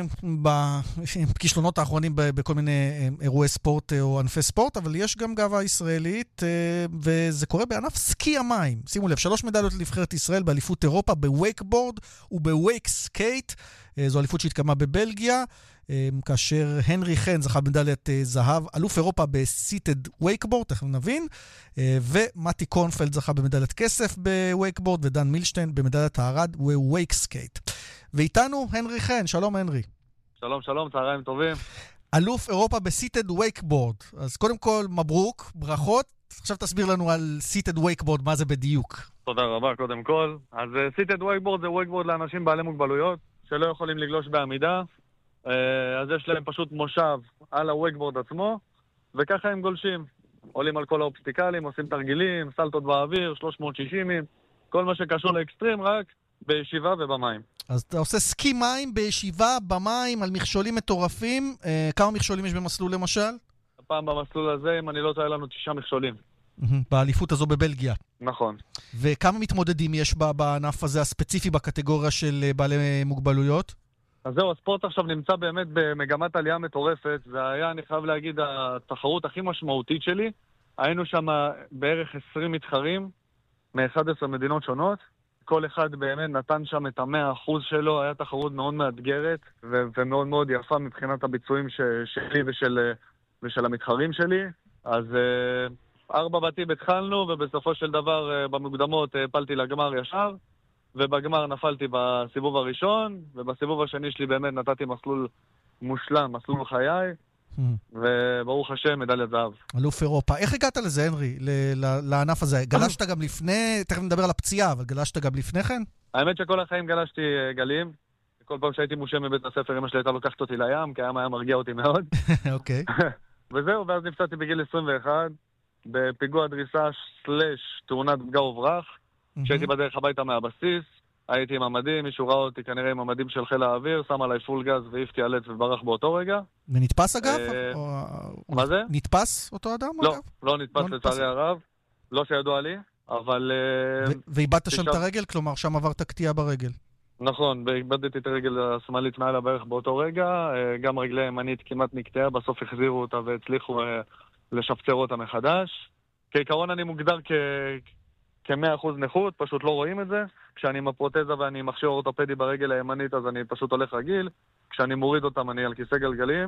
[SPEAKER 2] בכישלונות האחרונים בכל מיני אירועי ספורט או ענפי ספורט, אבל יש גם גאווה ישראלית, וזה קורה בענף סקי המים. שימו לב, שלוש מדליות לנבחרת ישראל באליפות אירופה בווייקבורד ובווייק סקייט. זו אליפות שהתקיימה בבלגיה, כאשר הנרי חן זכה במדליית זהב, אלוף אירופה בסיטד ווייקבורד, תכף נבין, ומתי קורנפלד זכה במדליית כסף בווייקבורד, ודן מילשטיין במדליית הארד ווייק סקייט. ואיתנו הנרי חן, שלום הנרי.
[SPEAKER 14] שלום שלום, צהריים טובים.
[SPEAKER 2] אלוף אירופה בסיטד ווייקבורד, אז קודם כל מברוק, ברכות. עכשיו תסביר לנו על סיטד ווייקבורד, מה זה בדיוק.
[SPEAKER 14] תודה רבה קודם כל. אז סיטד ווייקבורד זה ווייקבורד לאנשים בעלי מוגבלויות, שלא יכולים לגלוש בעמידה, אז יש להם פשוט מושב על הווייקבורד עצמו, וככה הם גולשים. עולים על כל האובסטיקלים, עושים תרגילים, סלטות באוויר, שלוש מאות שישים, כל מה שקשור לאקסטרים, רק בישיבה ובמים.
[SPEAKER 2] אז אתה עושה סקי מים בישיבה, במים, על מכשולים מטורפים. כמה מכשולים יש במסלול למשל?
[SPEAKER 14] הפעם במסלול הזה, אם אני לא טועה, לנו תשעה מכשולים.
[SPEAKER 2] באליפות הזו בבלגיה.
[SPEAKER 14] נכון.
[SPEAKER 2] וכמה מתמודדים יש בענף הזה הספציפי בקטגוריה של בעלי מוגבלויות?
[SPEAKER 14] אז זהו, הספורט עכשיו נמצא באמת במגמת עלייה מטורפת. זה היה, אני חייב להגיד, התחרות הכי משמעותית שלי. היינו שם בערך עשרים מתחרים מ-אחת עשרה מדינות שונות. כל אחד באמת נתן שם את המאה אחוז שלו. היה תחרות מאוד מאתגרת ו- ומאוד מאוד יפה מבחינת הביצועים ש- שלי ושל, ושל המתחרים שלי. אז uh, ארבע בתים התחלנו, ובסופו של דבר uh, במוקדמות הפלתי לגמר ישר. ובגמר נפלתי בסיבוב הראשון, ובסיבוב השני שלי באמת נתתי מסלול מושלם, מסלול חיי, וברוך השם, מדליית זהב.
[SPEAKER 2] אלוף אירופה. איך הגעת לזה, הנרי, לענף הזה? גלשת גם לפני, תכף נדבר על הפציעה, אבל גלשת גם לפני כן?
[SPEAKER 14] האמת שכל החיים גלשתי גלים. כל פעם שהייתי מושם מבית הספר, אמא שלי הייתה לוקחת אותי לים, כי הים היה מרגיע אותי מאוד.
[SPEAKER 2] אוקיי.
[SPEAKER 14] וזהו, ואז נפצעתי בגיל עשרים ואחת, בפיגוע דריסה סלש תאונת פגע וברח. כשהייתי בדרך הביתה מהבסיס, הייתי עם המדים, מישהו ראה אותי כנראה עם המדים של חיל האוויר, שם עליי פול גז והעיף על עץ וברח באותו רגע.
[SPEAKER 2] ונתפס אגב?
[SPEAKER 14] מה זה?
[SPEAKER 2] נתפס אותו אדם?
[SPEAKER 14] לא, לא נתפס לצערי הרב, לא שידוע לי, אבל...
[SPEAKER 2] ואיבדת שם את הרגל? כלומר, שם עברת קטיעה ברגל.
[SPEAKER 14] נכון, איבדתי את הרגל השמאלית מעל הברך באותו רגע, גם רגלי הימנית כמעט נקטעה, בסוף החזירו אותה והצליחו לשפצר אותה מחדש. כעיקרון אני מוגדר כ... כ-מאה אחוז נכות, פשוט לא רואים את זה. כשאני עם הפרוטזה ואני מכשיר אורתופדי ברגל הימנית, אז אני פשוט הולך רגיל. כשאני מוריד אותם, אני על כיסא גלגלים.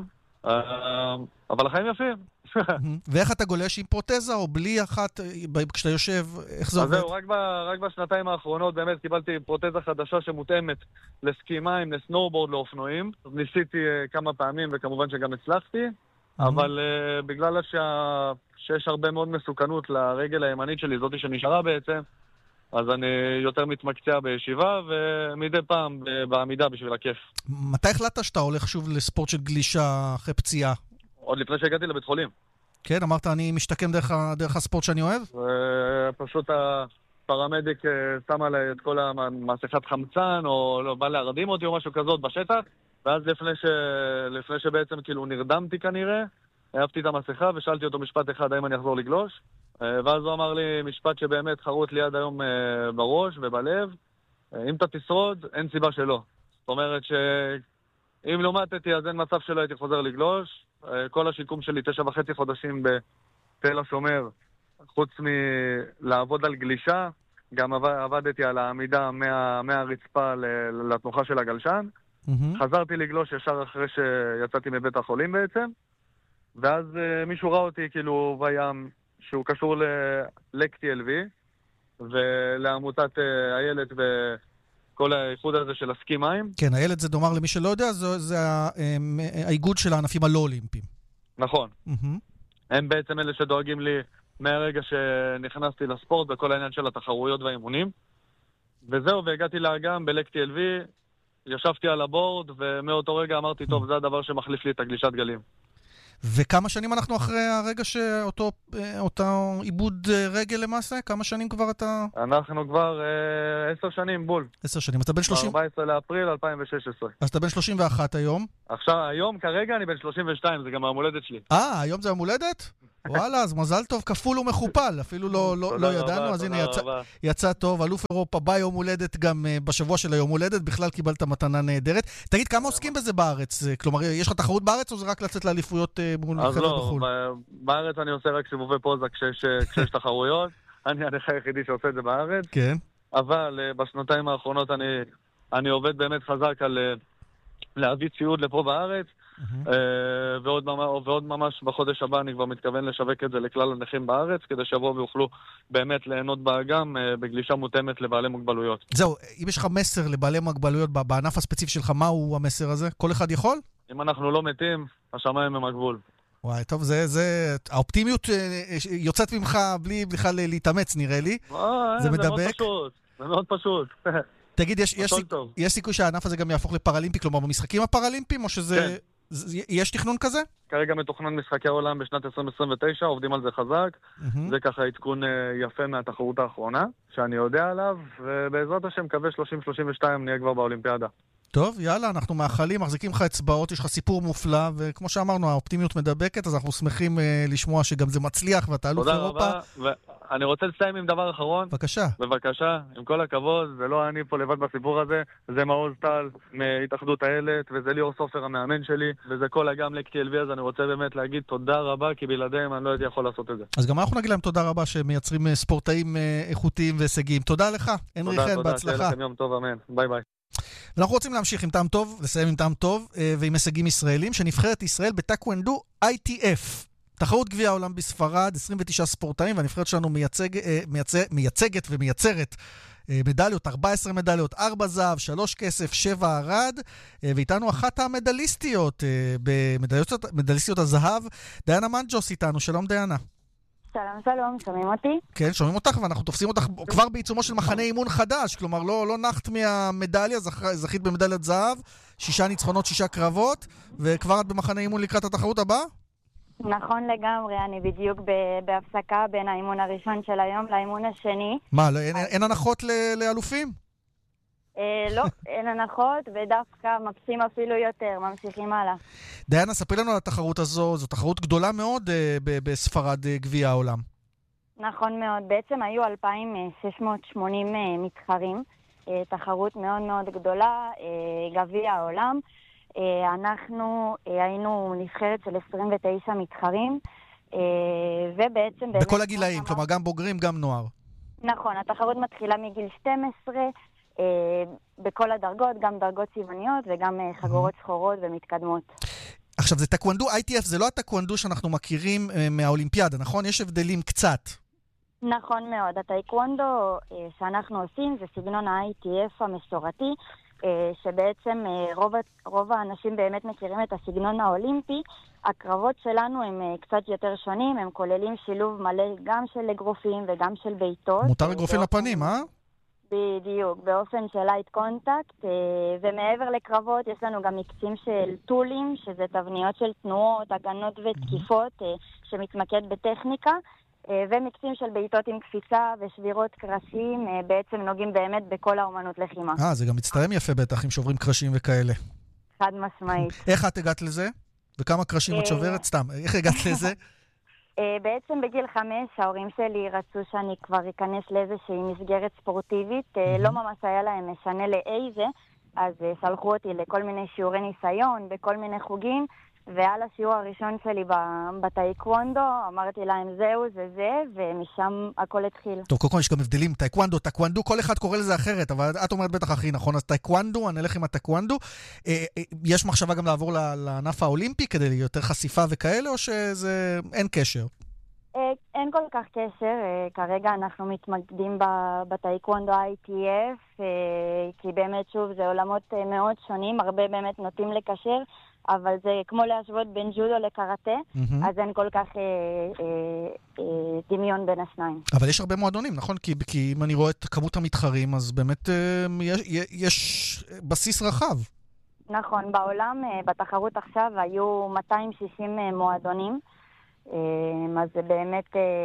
[SPEAKER 14] אבל החיים יפים.
[SPEAKER 2] ואיך אתה גולש עם פרוטזה או בלי אחת, כשאתה יושב, איך זה עובד?
[SPEAKER 14] אז זהו, רק, ב, רק בשנתיים האחרונות באמת קיבלתי פרוטזה חדשה שמותאמת לסקי מים, לסנורבורד, לאופנועים. אז ניסיתי כמה פעמים וכמובן שגם הצלחתי. אבל uh, בגלל שה... שיש הרבה מאוד מסוכנות לרגל הימנית שלי, זאתי שנשארה בעצם, אז אני יותר מתמקצע בישיבה, ומדי פעם בעמידה בשביל הכיף.
[SPEAKER 2] מתי החלטת שאתה הולך שוב לספורט של גלישה אחרי פציעה?
[SPEAKER 14] עוד לפני שהגעתי לבית חולים.
[SPEAKER 2] כן, אמרת אני משתקם דרך, דרך הספורט שאני אוהב?
[SPEAKER 14] פשוט הפרמדיק שם עליי את כל המסכת חמצן, או לא, בא להרדים אותי או משהו כזאת בשטח, ואז לפני, ש... לפני שבעצם כאילו נרדמתי כנראה, העפתי את המסכה ושאלתי אותו משפט אחד, האם אני אחזור לגלוש? ואז הוא אמר לי משפט שבאמת חרוט לי עד היום בראש ובלב, אם אתה תשרוד, אין סיבה שלא. זאת אומרת שאם לא מתתי, אז אין מצב שלא הייתי חוזר לגלוש. כל השיקום שלי תשע וחצי חודשים בתל השומר, חוץ מלעבוד על גלישה, גם עבדתי על העמידה מה, מהרצפה לתנוחה של הגלשן. Mm-hmm. חזרתי לגלוש ישר אחרי שיצאתי מבית החולים בעצם, ואז uh, מישהו ראה אותי כאילו בים שהוא קשור ל-Lake טי אל וי ולעמותת uh, הילד וכל האיחוד הזה של הסקי מים.
[SPEAKER 2] כן, הילד זה דומר למי שלא יודע, זה, זה האיגוד של הענפים הלא אולימפיים.
[SPEAKER 14] נכון.
[SPEAKER 2] Mm-hmm.
[SPEAKER 14] הם בעצם אלה שדואגים לי מהרגע שנכנסתי לספורט בכל העניין של התחרויות והאימונים. וזהו, והגעתי לאגם ב-Lake טי אל וי, ישבתי על הבורד, ומאותו רגע אמרתי, טוב, זה הדבר שמחליף לי את הגלישת גלים.
[SPEAKER 2] וכמה שנים אנחנו אחרי הרגע שאותו אותו עיבוד רגל למעשה? כמה שנים כבר אתה...
[SPEAKER 14] אנחנו כבר אה, עשר שנים בול.
[SPEAKER 2] עשר שנים. אתה בן שלושים...
[SPEAKER 14] ב-ארבעה עשר לאפריל אלפיים ושש עשרה.
[SPEAKER 2] אז אתה בן שלושים ואחת היום?
[SPEAKER 14] עכשיו, היום כרגע אני בן שלושים ושתיים, זה גם המולדת שלי.
[SPEAKER 2] אה, היום זה המולדת? וואלה, אז מזל טוב כפול ומכופל, אפילו לא, לא, לא ידענו, אז הנה יצא, יצא טוב, אלוף אירופה ביום הולדת גם בשבוע של היום הולדת, בכלל קיבלת מתנה נהדרת. תגיד, כמה עוסקים בזה בארץ? כלומר, יש לך תחרות בארץ או זה רק לצאת לאליפויות מול חבר'ה בחו"ל?
[SPEAKER 14] אז לא, בארץ אני עושה רק סיבובי פוזה כשיש, כשיש תחרויות, אני הנכה היחידי שעושה את זה בארץ,
[SPEAKER 2] כן.
[SPEAKER 14] אבל בשנתיים האחרונות אני, אני עובד באמת חזק על להביא ציוד לפה בארץ, ועוד, ועוד ממש בחודש הבא אני כבר מתכוון לשווק את זה לכלל הנכים בארץ, כדי שיבואו ויוכלו באמת ליהנות באגם בגלישה מותאמת לבעלי מוגבלויות.
[SPEAKER 2] זהו, אם יש לך מסר לבעלי מוגבלויות בענף הספציפי שלך, מהו המסר הזה? כל אחד יכול?
[SPEAKER 14] אם אנחנו לא מתים, השמיים הם הגבול.
[SPEAKER 2] וואי, טוב, זה, זה, האופטימיות יוצאת ממך בלי בכלל להתאמץ, נראה לי.
[SPEAKER 14] זה מדבק. זה מאוד פשוט, זה מאוד פשוט.
[SPEAKER 2] תגיד, יש, יש, סיכ... יש סיכוי שהענף הזה גם יהפוך לפרלימפי, כלומר במשחקים הפרלימפיים, או שזה... כן. זה, יש תכנון כזה?
[SPEAKER 14] כרגע מתוכנן משחקי העולם בשנת עשרים עשרים ותשע, עובדים על זה חזק. Mm-hmm. זה ככה עדכון יפה מהתחרות האחרונה, שאני יודע עליו, ובעזרת השם מקווה שלושים שלושים ושתיים נהיה כבר באולימפיאדה.
[SPEAKER 2] טוב, יאללה, אנחנו מאחלים, מחזיקים לך אצבעות, יש לך סיפור מופלא, וכמו שאמרנו, האופטימיות מדבקת, אז אנחנו שמחים uh, לשמוע שגם זה מצליח, ואתה אלוף אירופה.
[SPEAKER 14] תודה רבה, ואני רוצה לסיים עם דבר אחרון.
[SPEAKER 2] בבקשה.
[SPEAKER 14] בבקשה, עם כל הכבוד, זה לא אני פה לבד בסיפור הזה, זה מעוז טל מהתאחדות האילת, וזה ליאור סופר המאמן שלי, וזה כל אגם לקטי אלווי, אז אני רוצה באמת להגיד תודה רבה, כי בלעדיהם אני לא הייתי יכול לעשות את זה.
[SPEAKER 2] אז גם אנחנו נגיד להם תודה רבה שמייצרים ספורטאים איכותיים והישגיים. תודה לך, הנרי חן, בהצלחה.
[SPEAKER 14] תודה, לכם יום טוב, אמן. ביי ביי.
[SPEAKER 2] אנחנו רוצים להמשיך עם טעם טוב, לסיים עם טעם טוב ועם הישגים ישראלים, שנבחרת ישראל בטקוונדו איי טי אף. תחרות גביע העולם בספרד, עשרים ותשעה ספורטאים, והנבחרת שלנו מייצג, מייצג, מייצגת ומייצרת מדליות, ארבע עשרה מדליות, ארבע זהב, שלוש כסף, שבע ארד, ואיתנו אחת המדליסטיות, במדליסטיות הזהב, דיינה מנג'וס איתנו. שלום דיינה.
[SPEAKER 15] שלום, שלום, שומעים אותי?
[SPEAKER 2] כן, שומעים אותך, ואנחנו תופסים אותך כבר בעיצומו של מחנה אימון חדש, כלומר לא, לא נחת מהמדליה, זכ... זכית במדליית זהב, שישה ניצחונות, שישה קרבות, וכבר את במחנה אימון לקראת התחרות הבאה?
[SPEAKER 15] נכון לגמרי, אני בדיוק בהפסקה בין האימון הראשון של היום לאימון השני.
[SPEAKER 2] מה, לא, אין, אין הנחות ל- לאלופים?
[SPEAKER 15] אה, לא, אין הנחות, ודווקא מקסים אפילו יותר, ממשיכים הלאה.
[SPEAKER 2] דיינה, ספרי לנו על התחרות הזו, זו תחרות גדולה מאוד אה, ב- בספרד אה, גביע העולם.
[SPEAKER 15] נכון מאוד, בעצם היו אלפיים שש מאות ושמונים אה, מתחרים, אה, תחרות מאוד מאוד גדולה, אה, גביע העולם. אנחנו היינו נבחרת של עשרים ותשעה מתחרים, ובעצם...
[SPEAKER 2] בכל הגילאים, כלומר גם בוגרים, גם נוער.
[SPEAKER 15] נכון, התחרות מתחילה מגיל שתים עשרה, בכל הדרגות, גם דרגות צבעוניות וגם חגורות שחורות ומתקדמות.
[SPEAKER 2] עכשיו, זה טקוונדו איי טי אף, זה לא הטקוונדו שאנחנו מכירים מהאולימפיאדה, נכון? יש הבדלים קצת.
[SPEAKER 15] נכון מאוד, הטקוונדו שאנחנו עושים זה סגנון ה-איי טי אף המסורתי, שבעצם רוב, רוב האנשים באמת מכירים את הסגנון האולימפי. הקרבות שלנו הם קצת יותר שונים, הם כוללים שילוב מלא גם של אגרופים וגם של בעיטות.
[SPEAKER 2] מותר אגרופים לפנים, אה?
[SPEAKER 15] בדיוק, באופן של לייט קונטקט, ומעבר לקרבות יש לנו גם מקצים של טולים, שזה תבניות של תנועות, הגנות ותקיפות, שמתמקד בטכניקה. ומקצים של בעיטות עם קפיצה ושבירות קרשים, בעצם נוגעים באמת בכל האומנות לחימה.
[SPEAKER 2] אה, זה גם מצטלם יפה בטח, עם שוברים קרשים וכאלה.
[SPEAKER 15] חד משמעית.
[SPEAKER 2] איך את הגעת לזה? וכמה קרשים את שוברת? סתם, איך הגעת לזה?
[SPEAKER 15] בעצם בגיל חמש, ההורים שלי רצו שאני כבר אכנס לאיזושהי מסגרת ספורטיבית, לא ממש היה להם משנה לאיזה, אז שלחו אותי לכל מיני שיעורי ניסיון, בכל מיני חוגים, ועל השיעור הראשון שלי בטייקוונדו, אמרתי להם זהו, זה זה, ומשם הכל התחיל.
[SPEAKER 2] טוב, קודם כל יש גם הבדלים, טייקוונדו, טייקוונדו, כל אחד קורא לזה אחרת, אבל את אומרת בטח הכי נכון, אז טייקוונדו, אני אלך עם הטייקוונדו. יש מחשבה גם לעבור לענף האולימפי כדי יותר חשיפה וכאלה, או שזה אין קשר?
[SPEAKER 15] אין כל כך קשר, כרגע אנחנו מתמקדים בטייקוונדו איי טי אף, כי באמת שוב זה עולמות מאוד שונים, הרבה באמת נוטים לקשר, אבל זה כמו להשוות בין ג'ודו לקראטה, mm-hmm. אז אין כל כך אה, אה, אה, דמיון בין השניים.
[SPEAKER 2] אבל יש הרבה מועדונים, נכון? כי, כי אם אני רואה את כמות המתחרים, אז באמת אה, יש, יש בסיס רחב.
[SPEAKER 15] נכון, בעולם בתחרות עכשיו היו מאתיים ושישים מועדונים, אז זה באמת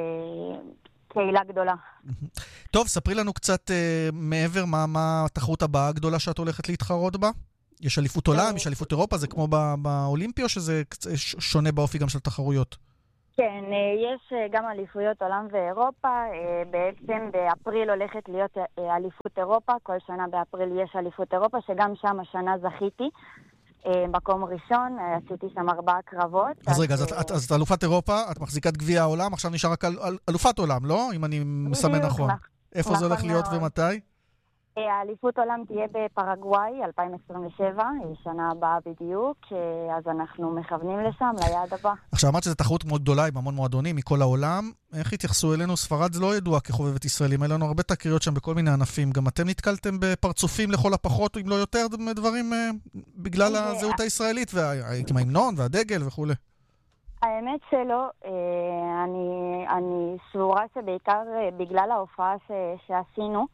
[SPEAKER 15] קהילה גדולה.
[SPEAKER 2] טוב, ספרי לנו קצת מעבר מה התחרות הבאה הגדולה שאת הולכת להתחרות בה? יש אליפות עולם, יש אליפות אירופה, זה כמו באולימפי או שזה שונה באופי גם של תחרויות?
[SPEAKER 15] כן, יש גם אליפויות עולם ואירופה, בעצם באפריל הולכת להיות אליפות אירופה, כל שנה באפריל יש אליפות אירופה, שגם שם השנה זכיתי, מקום ראשון, עשיתי שם ארבעה קרבות.
[SPEAKER 2] אז רגע, אז את אלופת אירופה, את מחזיקת גביע העולם, עכשיו נשאר רק אלופת עולם, לא? אם אני מסמן נכון. איפה זה הולך להיות ומתי?
[SPEAKER 15] האליפות עולם תהיה בפרגוואי, אלפיים עשרים ושבע, שנה הבאה בדיוק, אז אנחנו מכוונים לשם, ליעד הבא.
[SPEAKER 2] עכשיו אמרת שזו תחרות מאוד גדולה עם המון מועדונים מכל העולם. איך התייחסו אלינו? ספרד זה לא ידוע כחובבת ישראלים, היה לנו הרבה תקריות שם בכל מיני ענפים. גם אתם נתקלתם בפרצופים לכל הפחות, אם לא יותר דברים, בגלל הזהות הישראלית, עם ההמנון והדגל וכו'.
[SPEAKER 15] האמת שלא, אני, אני סבורה שבעיקר בגלל ההופעה שעשינו,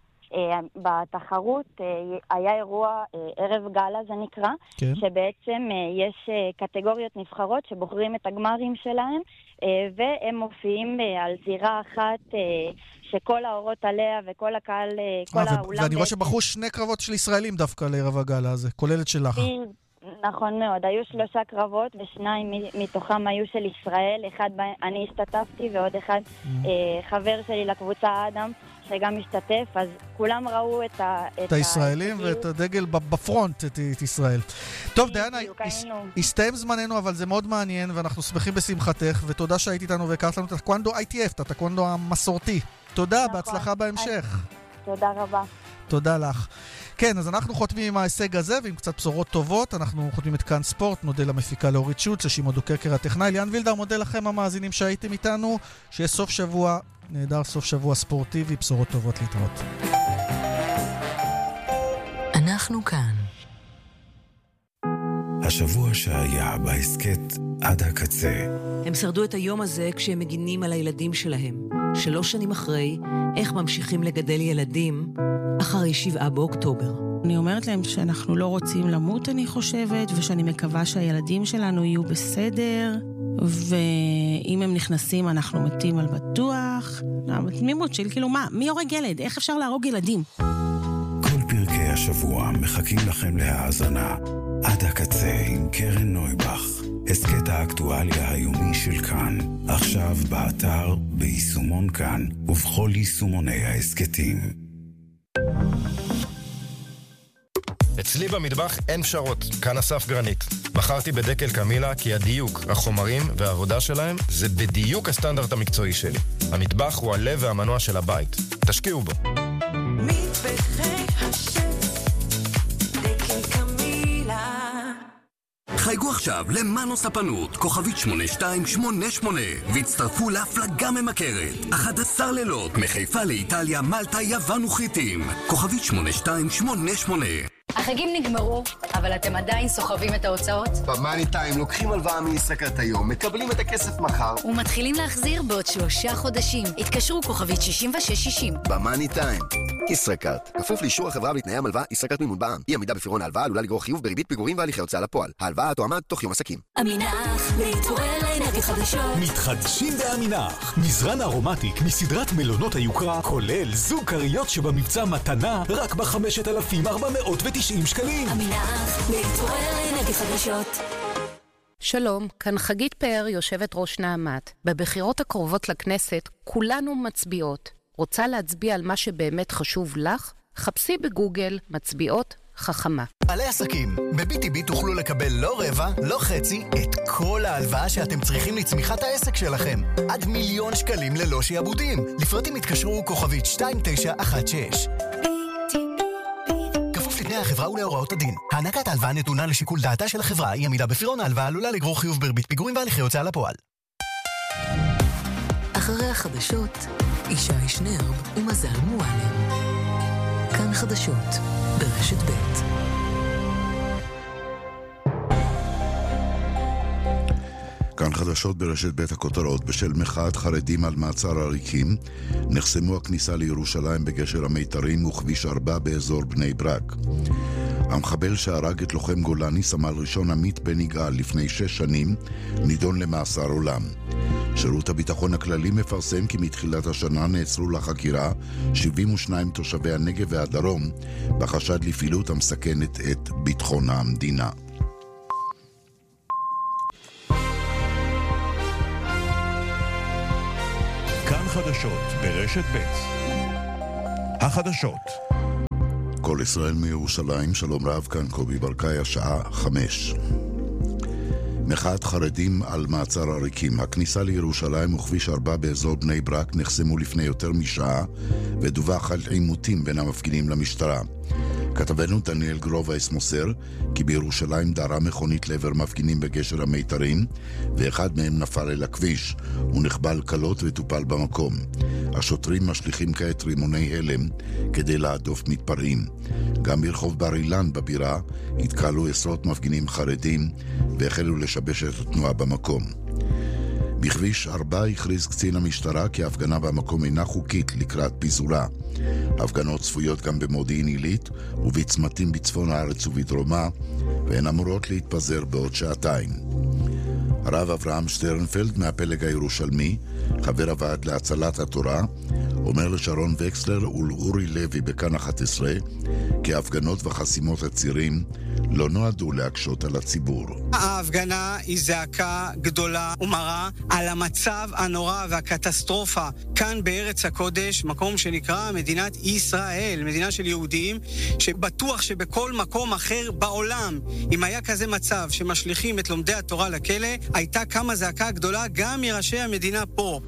[SPEAKER 15] בתחרות היה אירוע ערב גלה זה נקרא, כן. שבעצם יש קטגוריות נבחרות שבוחרים את הגמרים שלהם והם מופיעים על זירה אחת שכל האורות עליה וכל הקהל, כל
[SPEAKER 2] 아,
[SPEAKER 15] האולם...
[SPEAKER 2] ואני רואה שבחרו שני קרבות של ישראלים דווקא לערב הגלה הזה, כולל את שלך.
[SPEAKER 15] נכון מאוד, היו שלושה קרבות ושניים מתוכם היו של ישראל, אחד אני השתתפתי ועוד אחד חבר שלי לקבוצה אדם שגם משתתף, אז כולם ראו את ה...
[SPEAKER 2] את הישראלים ואת הדגל בפרונט, את ישראל. טוב, דיינה, הסתיים זמננו, אבל זה מאוד מעניין, ואנחנו שמחים בשמחתך, ותודה שהיית איתנו והכרת לנו את הטקוונדו איי טי אף, את הטקוונדו המסורתי. תודה, בהצלחה בהמשך.
[SPEAKER 15] תודה רבה.
[SPEAKER 2] תודה לך. כן, אז אנחנו חותמים עם ההישג הזה, ועם קצת בשורות טובות, אנחנו חותמים את כאן ספורט, נודה למפיקה לאורית שוץ, ששימו דוקרקר הטכנאי, ליאן וילדר, מודה לכם המאזינים שהייתם איתנו, שיהיה סוף שבוע נהדר, סוף שבוע ספורטיבי, בשורות טובות להתראות.
[SPEAKER 16] אנחנו כאן.
[SPEAKER 10] השבוע שהיה בהסקט עד הקצה.
[SPEAKER 17] הם שרדו את היום הזה כשהם מגינים על הילדים שלהם. שלוש שנים אחרי, איך ממשיכים לגדל ילדים אחרי שבעה באוקטובר.
[SPEAKER 18] אני אומרת להם שאנחנו לא רוצים למות, אני חושבת, ושאני מקווה שהילדים שלנו יהיו בסדר, ואם הם נכנסים אנחנו מתים על בטוח. התמימות של כאילו מה, מי הורג ילד? איך אפשר להרוג ילדים?
[SPEAKER 10] כל פרקי השבוע מחכים לכם להאזנה עד הקצה עם קרן נויבך. הסקט האקטואליה היומי של כאן, עכשיו באתר, ביישומון כאן ובכל יישומוני ההסקטים.
[SPEAKER 19] אצלי במטבח אין פשרות, כאן אסף גרנית. בחרתי בדקל קמילה כי הדיוק, החומרים והעבודה שלהם זה בדיוק הסטנדרט המקצועי שלי. המטבח הוא הלב והמנוע של הבית. תשקיעו בו.
[SPEAKER 20] מטבחי השף, דקל קמילה.
[SPEAKER 5] חייגו עכשיו למאנו ספנות, כוכבית שמונה שתיים שמונה שמונה, והצטרפו להפלגה ממכרת. אחד עשר לילות, מחיפה לאיטליה, מלטה, יוון וחיטים. כוכבית שמונה שתיים שמונה שמונה.
[SPEAKER 8] החגים נגמרו, אבל אתם עדיין סוחבים את ההוצאות?
[SPEAKER 12] במאני טיים לוקחים הלוואה מישראכרט היום, מקבלים את הכסף מחר
[SPEAKER 8] ומתחילים להחזיר בעוד שלושה חודשים. התקשרו כוכבית שישים ושש שישים.
[SPEAKER 9] במאני טיים, ישראכרט. כפוף לאישור החברה ולתנאי המלווה, ישראכרט מימון בע"מ. אי עמידה בפירעון ההלוואה עלולה לגרור חיוב בריבית פיגורים והליכי הוצאה לפועל. ההלוואה תועמד תוך יום עסקים.
[SPEAKER 20] עמינח, להתעורר לאנרגיות חדשות.
[SPEAKER 7] מתחדשים בעמינח. מזרן ארומטיק מסדרת מלונות היוקרה, כולל זוג קריות שבמבצע מתנה רק ב-חמשת אלפים ארבע מאות ותשעים שקלים.
[SPEAKER 20] עמינח, להתעורר לאנרגיות חדשות.
[SPEAKER 21] שלום, כאן חגית פאר, יושבת ראש נעמת. בבחירות הקרובות לכנסת, כולנו מצביעות. רוצה להצביע על מה שבאמת חשוב לך? חפשי בגוגל מצביעות חכמה.
[SPEAKER 22] בעלי עסקים, ב-בי טי בי תוכלו לקבל לא רבע, לא חצי, את כל ההלוואה שאתם צריכים לצמיחת העסק שלכם. עד מיליון שקלים ללא שיעבודים. לפרטים התקשרו כוכבית שתיים תשע אחת שש. כפוף לתנאי החברה ולהוראות הדין. הענקת ההלוואה נתונה לשיקול דעתה של החברה. אי עמידה בפירעון ההלוואה עלולה לגרור חיוב בריבית פיגורים והליכי הוצאה לפועל.
[SPEAKER 16] אחרי החדשות, ישי שנרב ומזל מועלם. כאן חדשות, ברשת ב'.
[SPEAKER 23] כאן חדשות ברשת ב' הכותרות. בשל מחאת חרדים על מעצר עריקים, נחסמו הכניסה לירושלים בגשר המיתרים וכביש ארבע באזור בני ברק. המחבל שהרג את לוחם גולני, סמל ראשון עמית בן יגאל, לפני שש שנים, נידון למאסר עולם. שירות הביטחון הכללי מפרסם כי מתחילת השנה נעצרו לחקירה שבעים ושניים תושבי הנגב והדרום בחשד לפעילות המסכנת את ביטחון המדינה.
[SPEAKER 1] כאן חדשות ברשת ב'. החדשות.
[SPEAKER 23] כל ישראל מירושלים, שלום רב, כאן קובי ברקאי, השעה חמש. מחאת חרדים על מעצר עריקים. הכניסה לירושלים וכביש ארבע באזור בני ברק נחסמו לפני יותר משעה ודווח על עימותים בין המפגינים למשטרה. כתבנו דניאל גרובייס מוסר כי בירושלים דהרה מכונית לעבר מפגינים בגשר המיתרים ואחד מהם נפל אל הכביש. הוא נחבל קלות וטופל במקום. השוטרים משליכים כעת רימוני הלם כדי להדוף מתפרעים. גם ברחוב בר אילן בבירה התקהלו עשרות מפגינים חרדים והחלו לשבש את התנועה במקום. בכביש ארבע הכריז קצין המשטרה כי ההפגנה במקום אינה חוקית לקראת פיזורה. הפגנות צפויות גם במודיעין עילית ובצמתים בצפון הארץ ובדרומה, והן אמורות להתפזר בעוד שעתיים. הרב אברהם שטרנפלד מהפלג הירושלמי, חבר הוועד להצלת התורה, אומר לשרון וקסלר ולאורי לוי בכאן אחת עשרה כי ההפגנות וחסימות הצירים לא נועדו להקשות על הציבור.
[SPEAKER 4] ההפגנה היא זעקה גדולה ומרה על המצב הנורא והקטסטרופה כאן בארץ הקודש, מקום שנקרא מדינת ישראל, מדינה של יהודים, שבטוח שבכל מקום אחר בעולם, אם היה כזה מצב שמשליכים את לומדי התורה לכלא, הייתה כמה זעקה גדולה גם מראשי המדינה פה.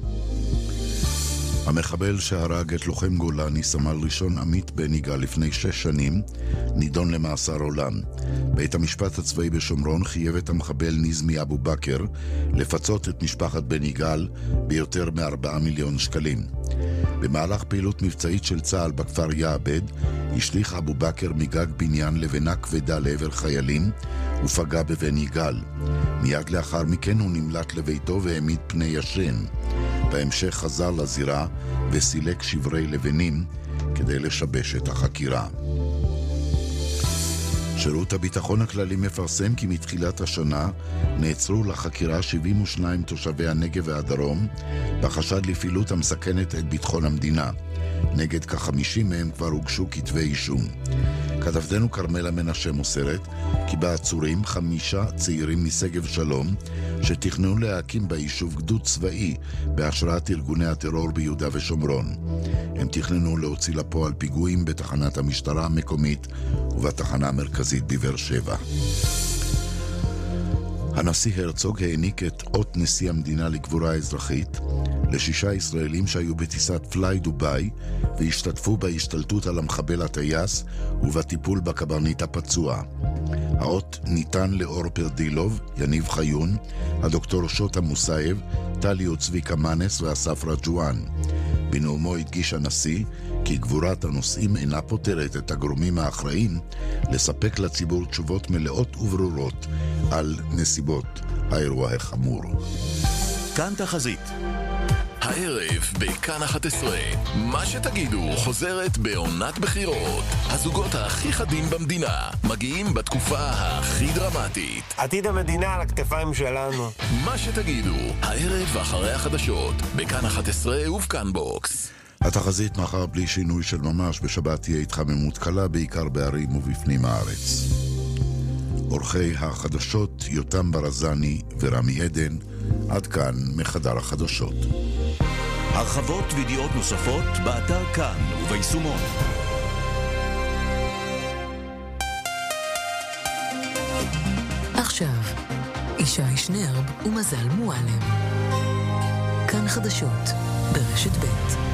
[SPEAKER 23] המחבל שהרג את לוחם גולני, סמל ראשון עמית בן יגאל, לפני שש שנים, נידון למאסר עולם. בית המשפט הצבאי בשומרון חייב את המחבל נזמי אבו בכר לפצות את משפחת בן יגאל ביותר מארבעה מיליון שקלים. במהלך פעילות מבצעית של צה"ל בכפר יעבד, השליך אבו בכר מגג בניין לבנה כבדה לעבר חיילים ופגע בבן יגאל. מיד לאחר מכן הוא נמלט לביתו והעמיד פני ישן. בהמשך חזר לזירה וסילק שברי לבנים כדי לשבש את החקירה. שירות הביטחון הכללי מפרסם כי מתחילת השנה נעצרו לחקירה שבעים ושניים תושבי הנגב והדרום בחשד לפעילות המסכנת את ביטחון המדינה. נגד כ-חמישים מהם כבר הוגשו כתבי אישום. כתבתנו קרמלה מנשה מוסרת כי בעצורים חמישה צעירים משגב שלום שתכננו להקים ביישוב גדוד צבאי בהשראת ארגוני הטרור ביהודה ושומרון. הם תכננו להוציא לפועל פיגועים בתחנת המשטרה המקומית ובתחנה המרכזית בבאר שבע. הנשיא הרצוג העניק את אות נשיא המדינה לגבורה האזרחית לשישה ישראלים שהיו בטיסת פליי דוביי והשתתפו בהשתלטות על המחבל הטייס ובטיפול בקברניט הפצוע. האות ניתן לאור פרדילוב, יניב חיון, הדוקטור שוטה מוסייב, טלי וצביקה מנס ואסף רג'ואן. בנאומו הדגיש הנשיא כי גבורת הנושאים אינה פותרת את הגורמים האחראים לספק לציבור תשובות מלאות וברורות על נסיבות האירוע החמור.
[SPEAKER 1] כאן תחזית.
[SPEAKER 6] הערב בכאן אחת עשרה, מה שתגידו חוזרת בעונת בחירות. הזוגות הכי חדים במדינה מגיעים בתקופה הכי דרמטית.
[SPEAKER 24] עתיד המדינה על הכתפיים שלנו.
[SPEAKER 6] מה שתגידו, הערב אחרי החדשות, בכאן אחת עשרה ובכאן בוקס.
[SPEAKER 23] התחזית מחר בלי שינוי של ממש, בשבת תהיה התחממות קלה בעיקר בערים ובפנים הארץ. אורחי החדשות יותם ברזני ורמי עדן, עד כאן מחדר החדשות.
[SPEAKER 1] הרחבות וידיעות נוספות באתר כאן וביישומון.
[SPEAKER 16] עכשיו, ישי שנרב ומזל מועלם. כאן חדשות ברשת ב'.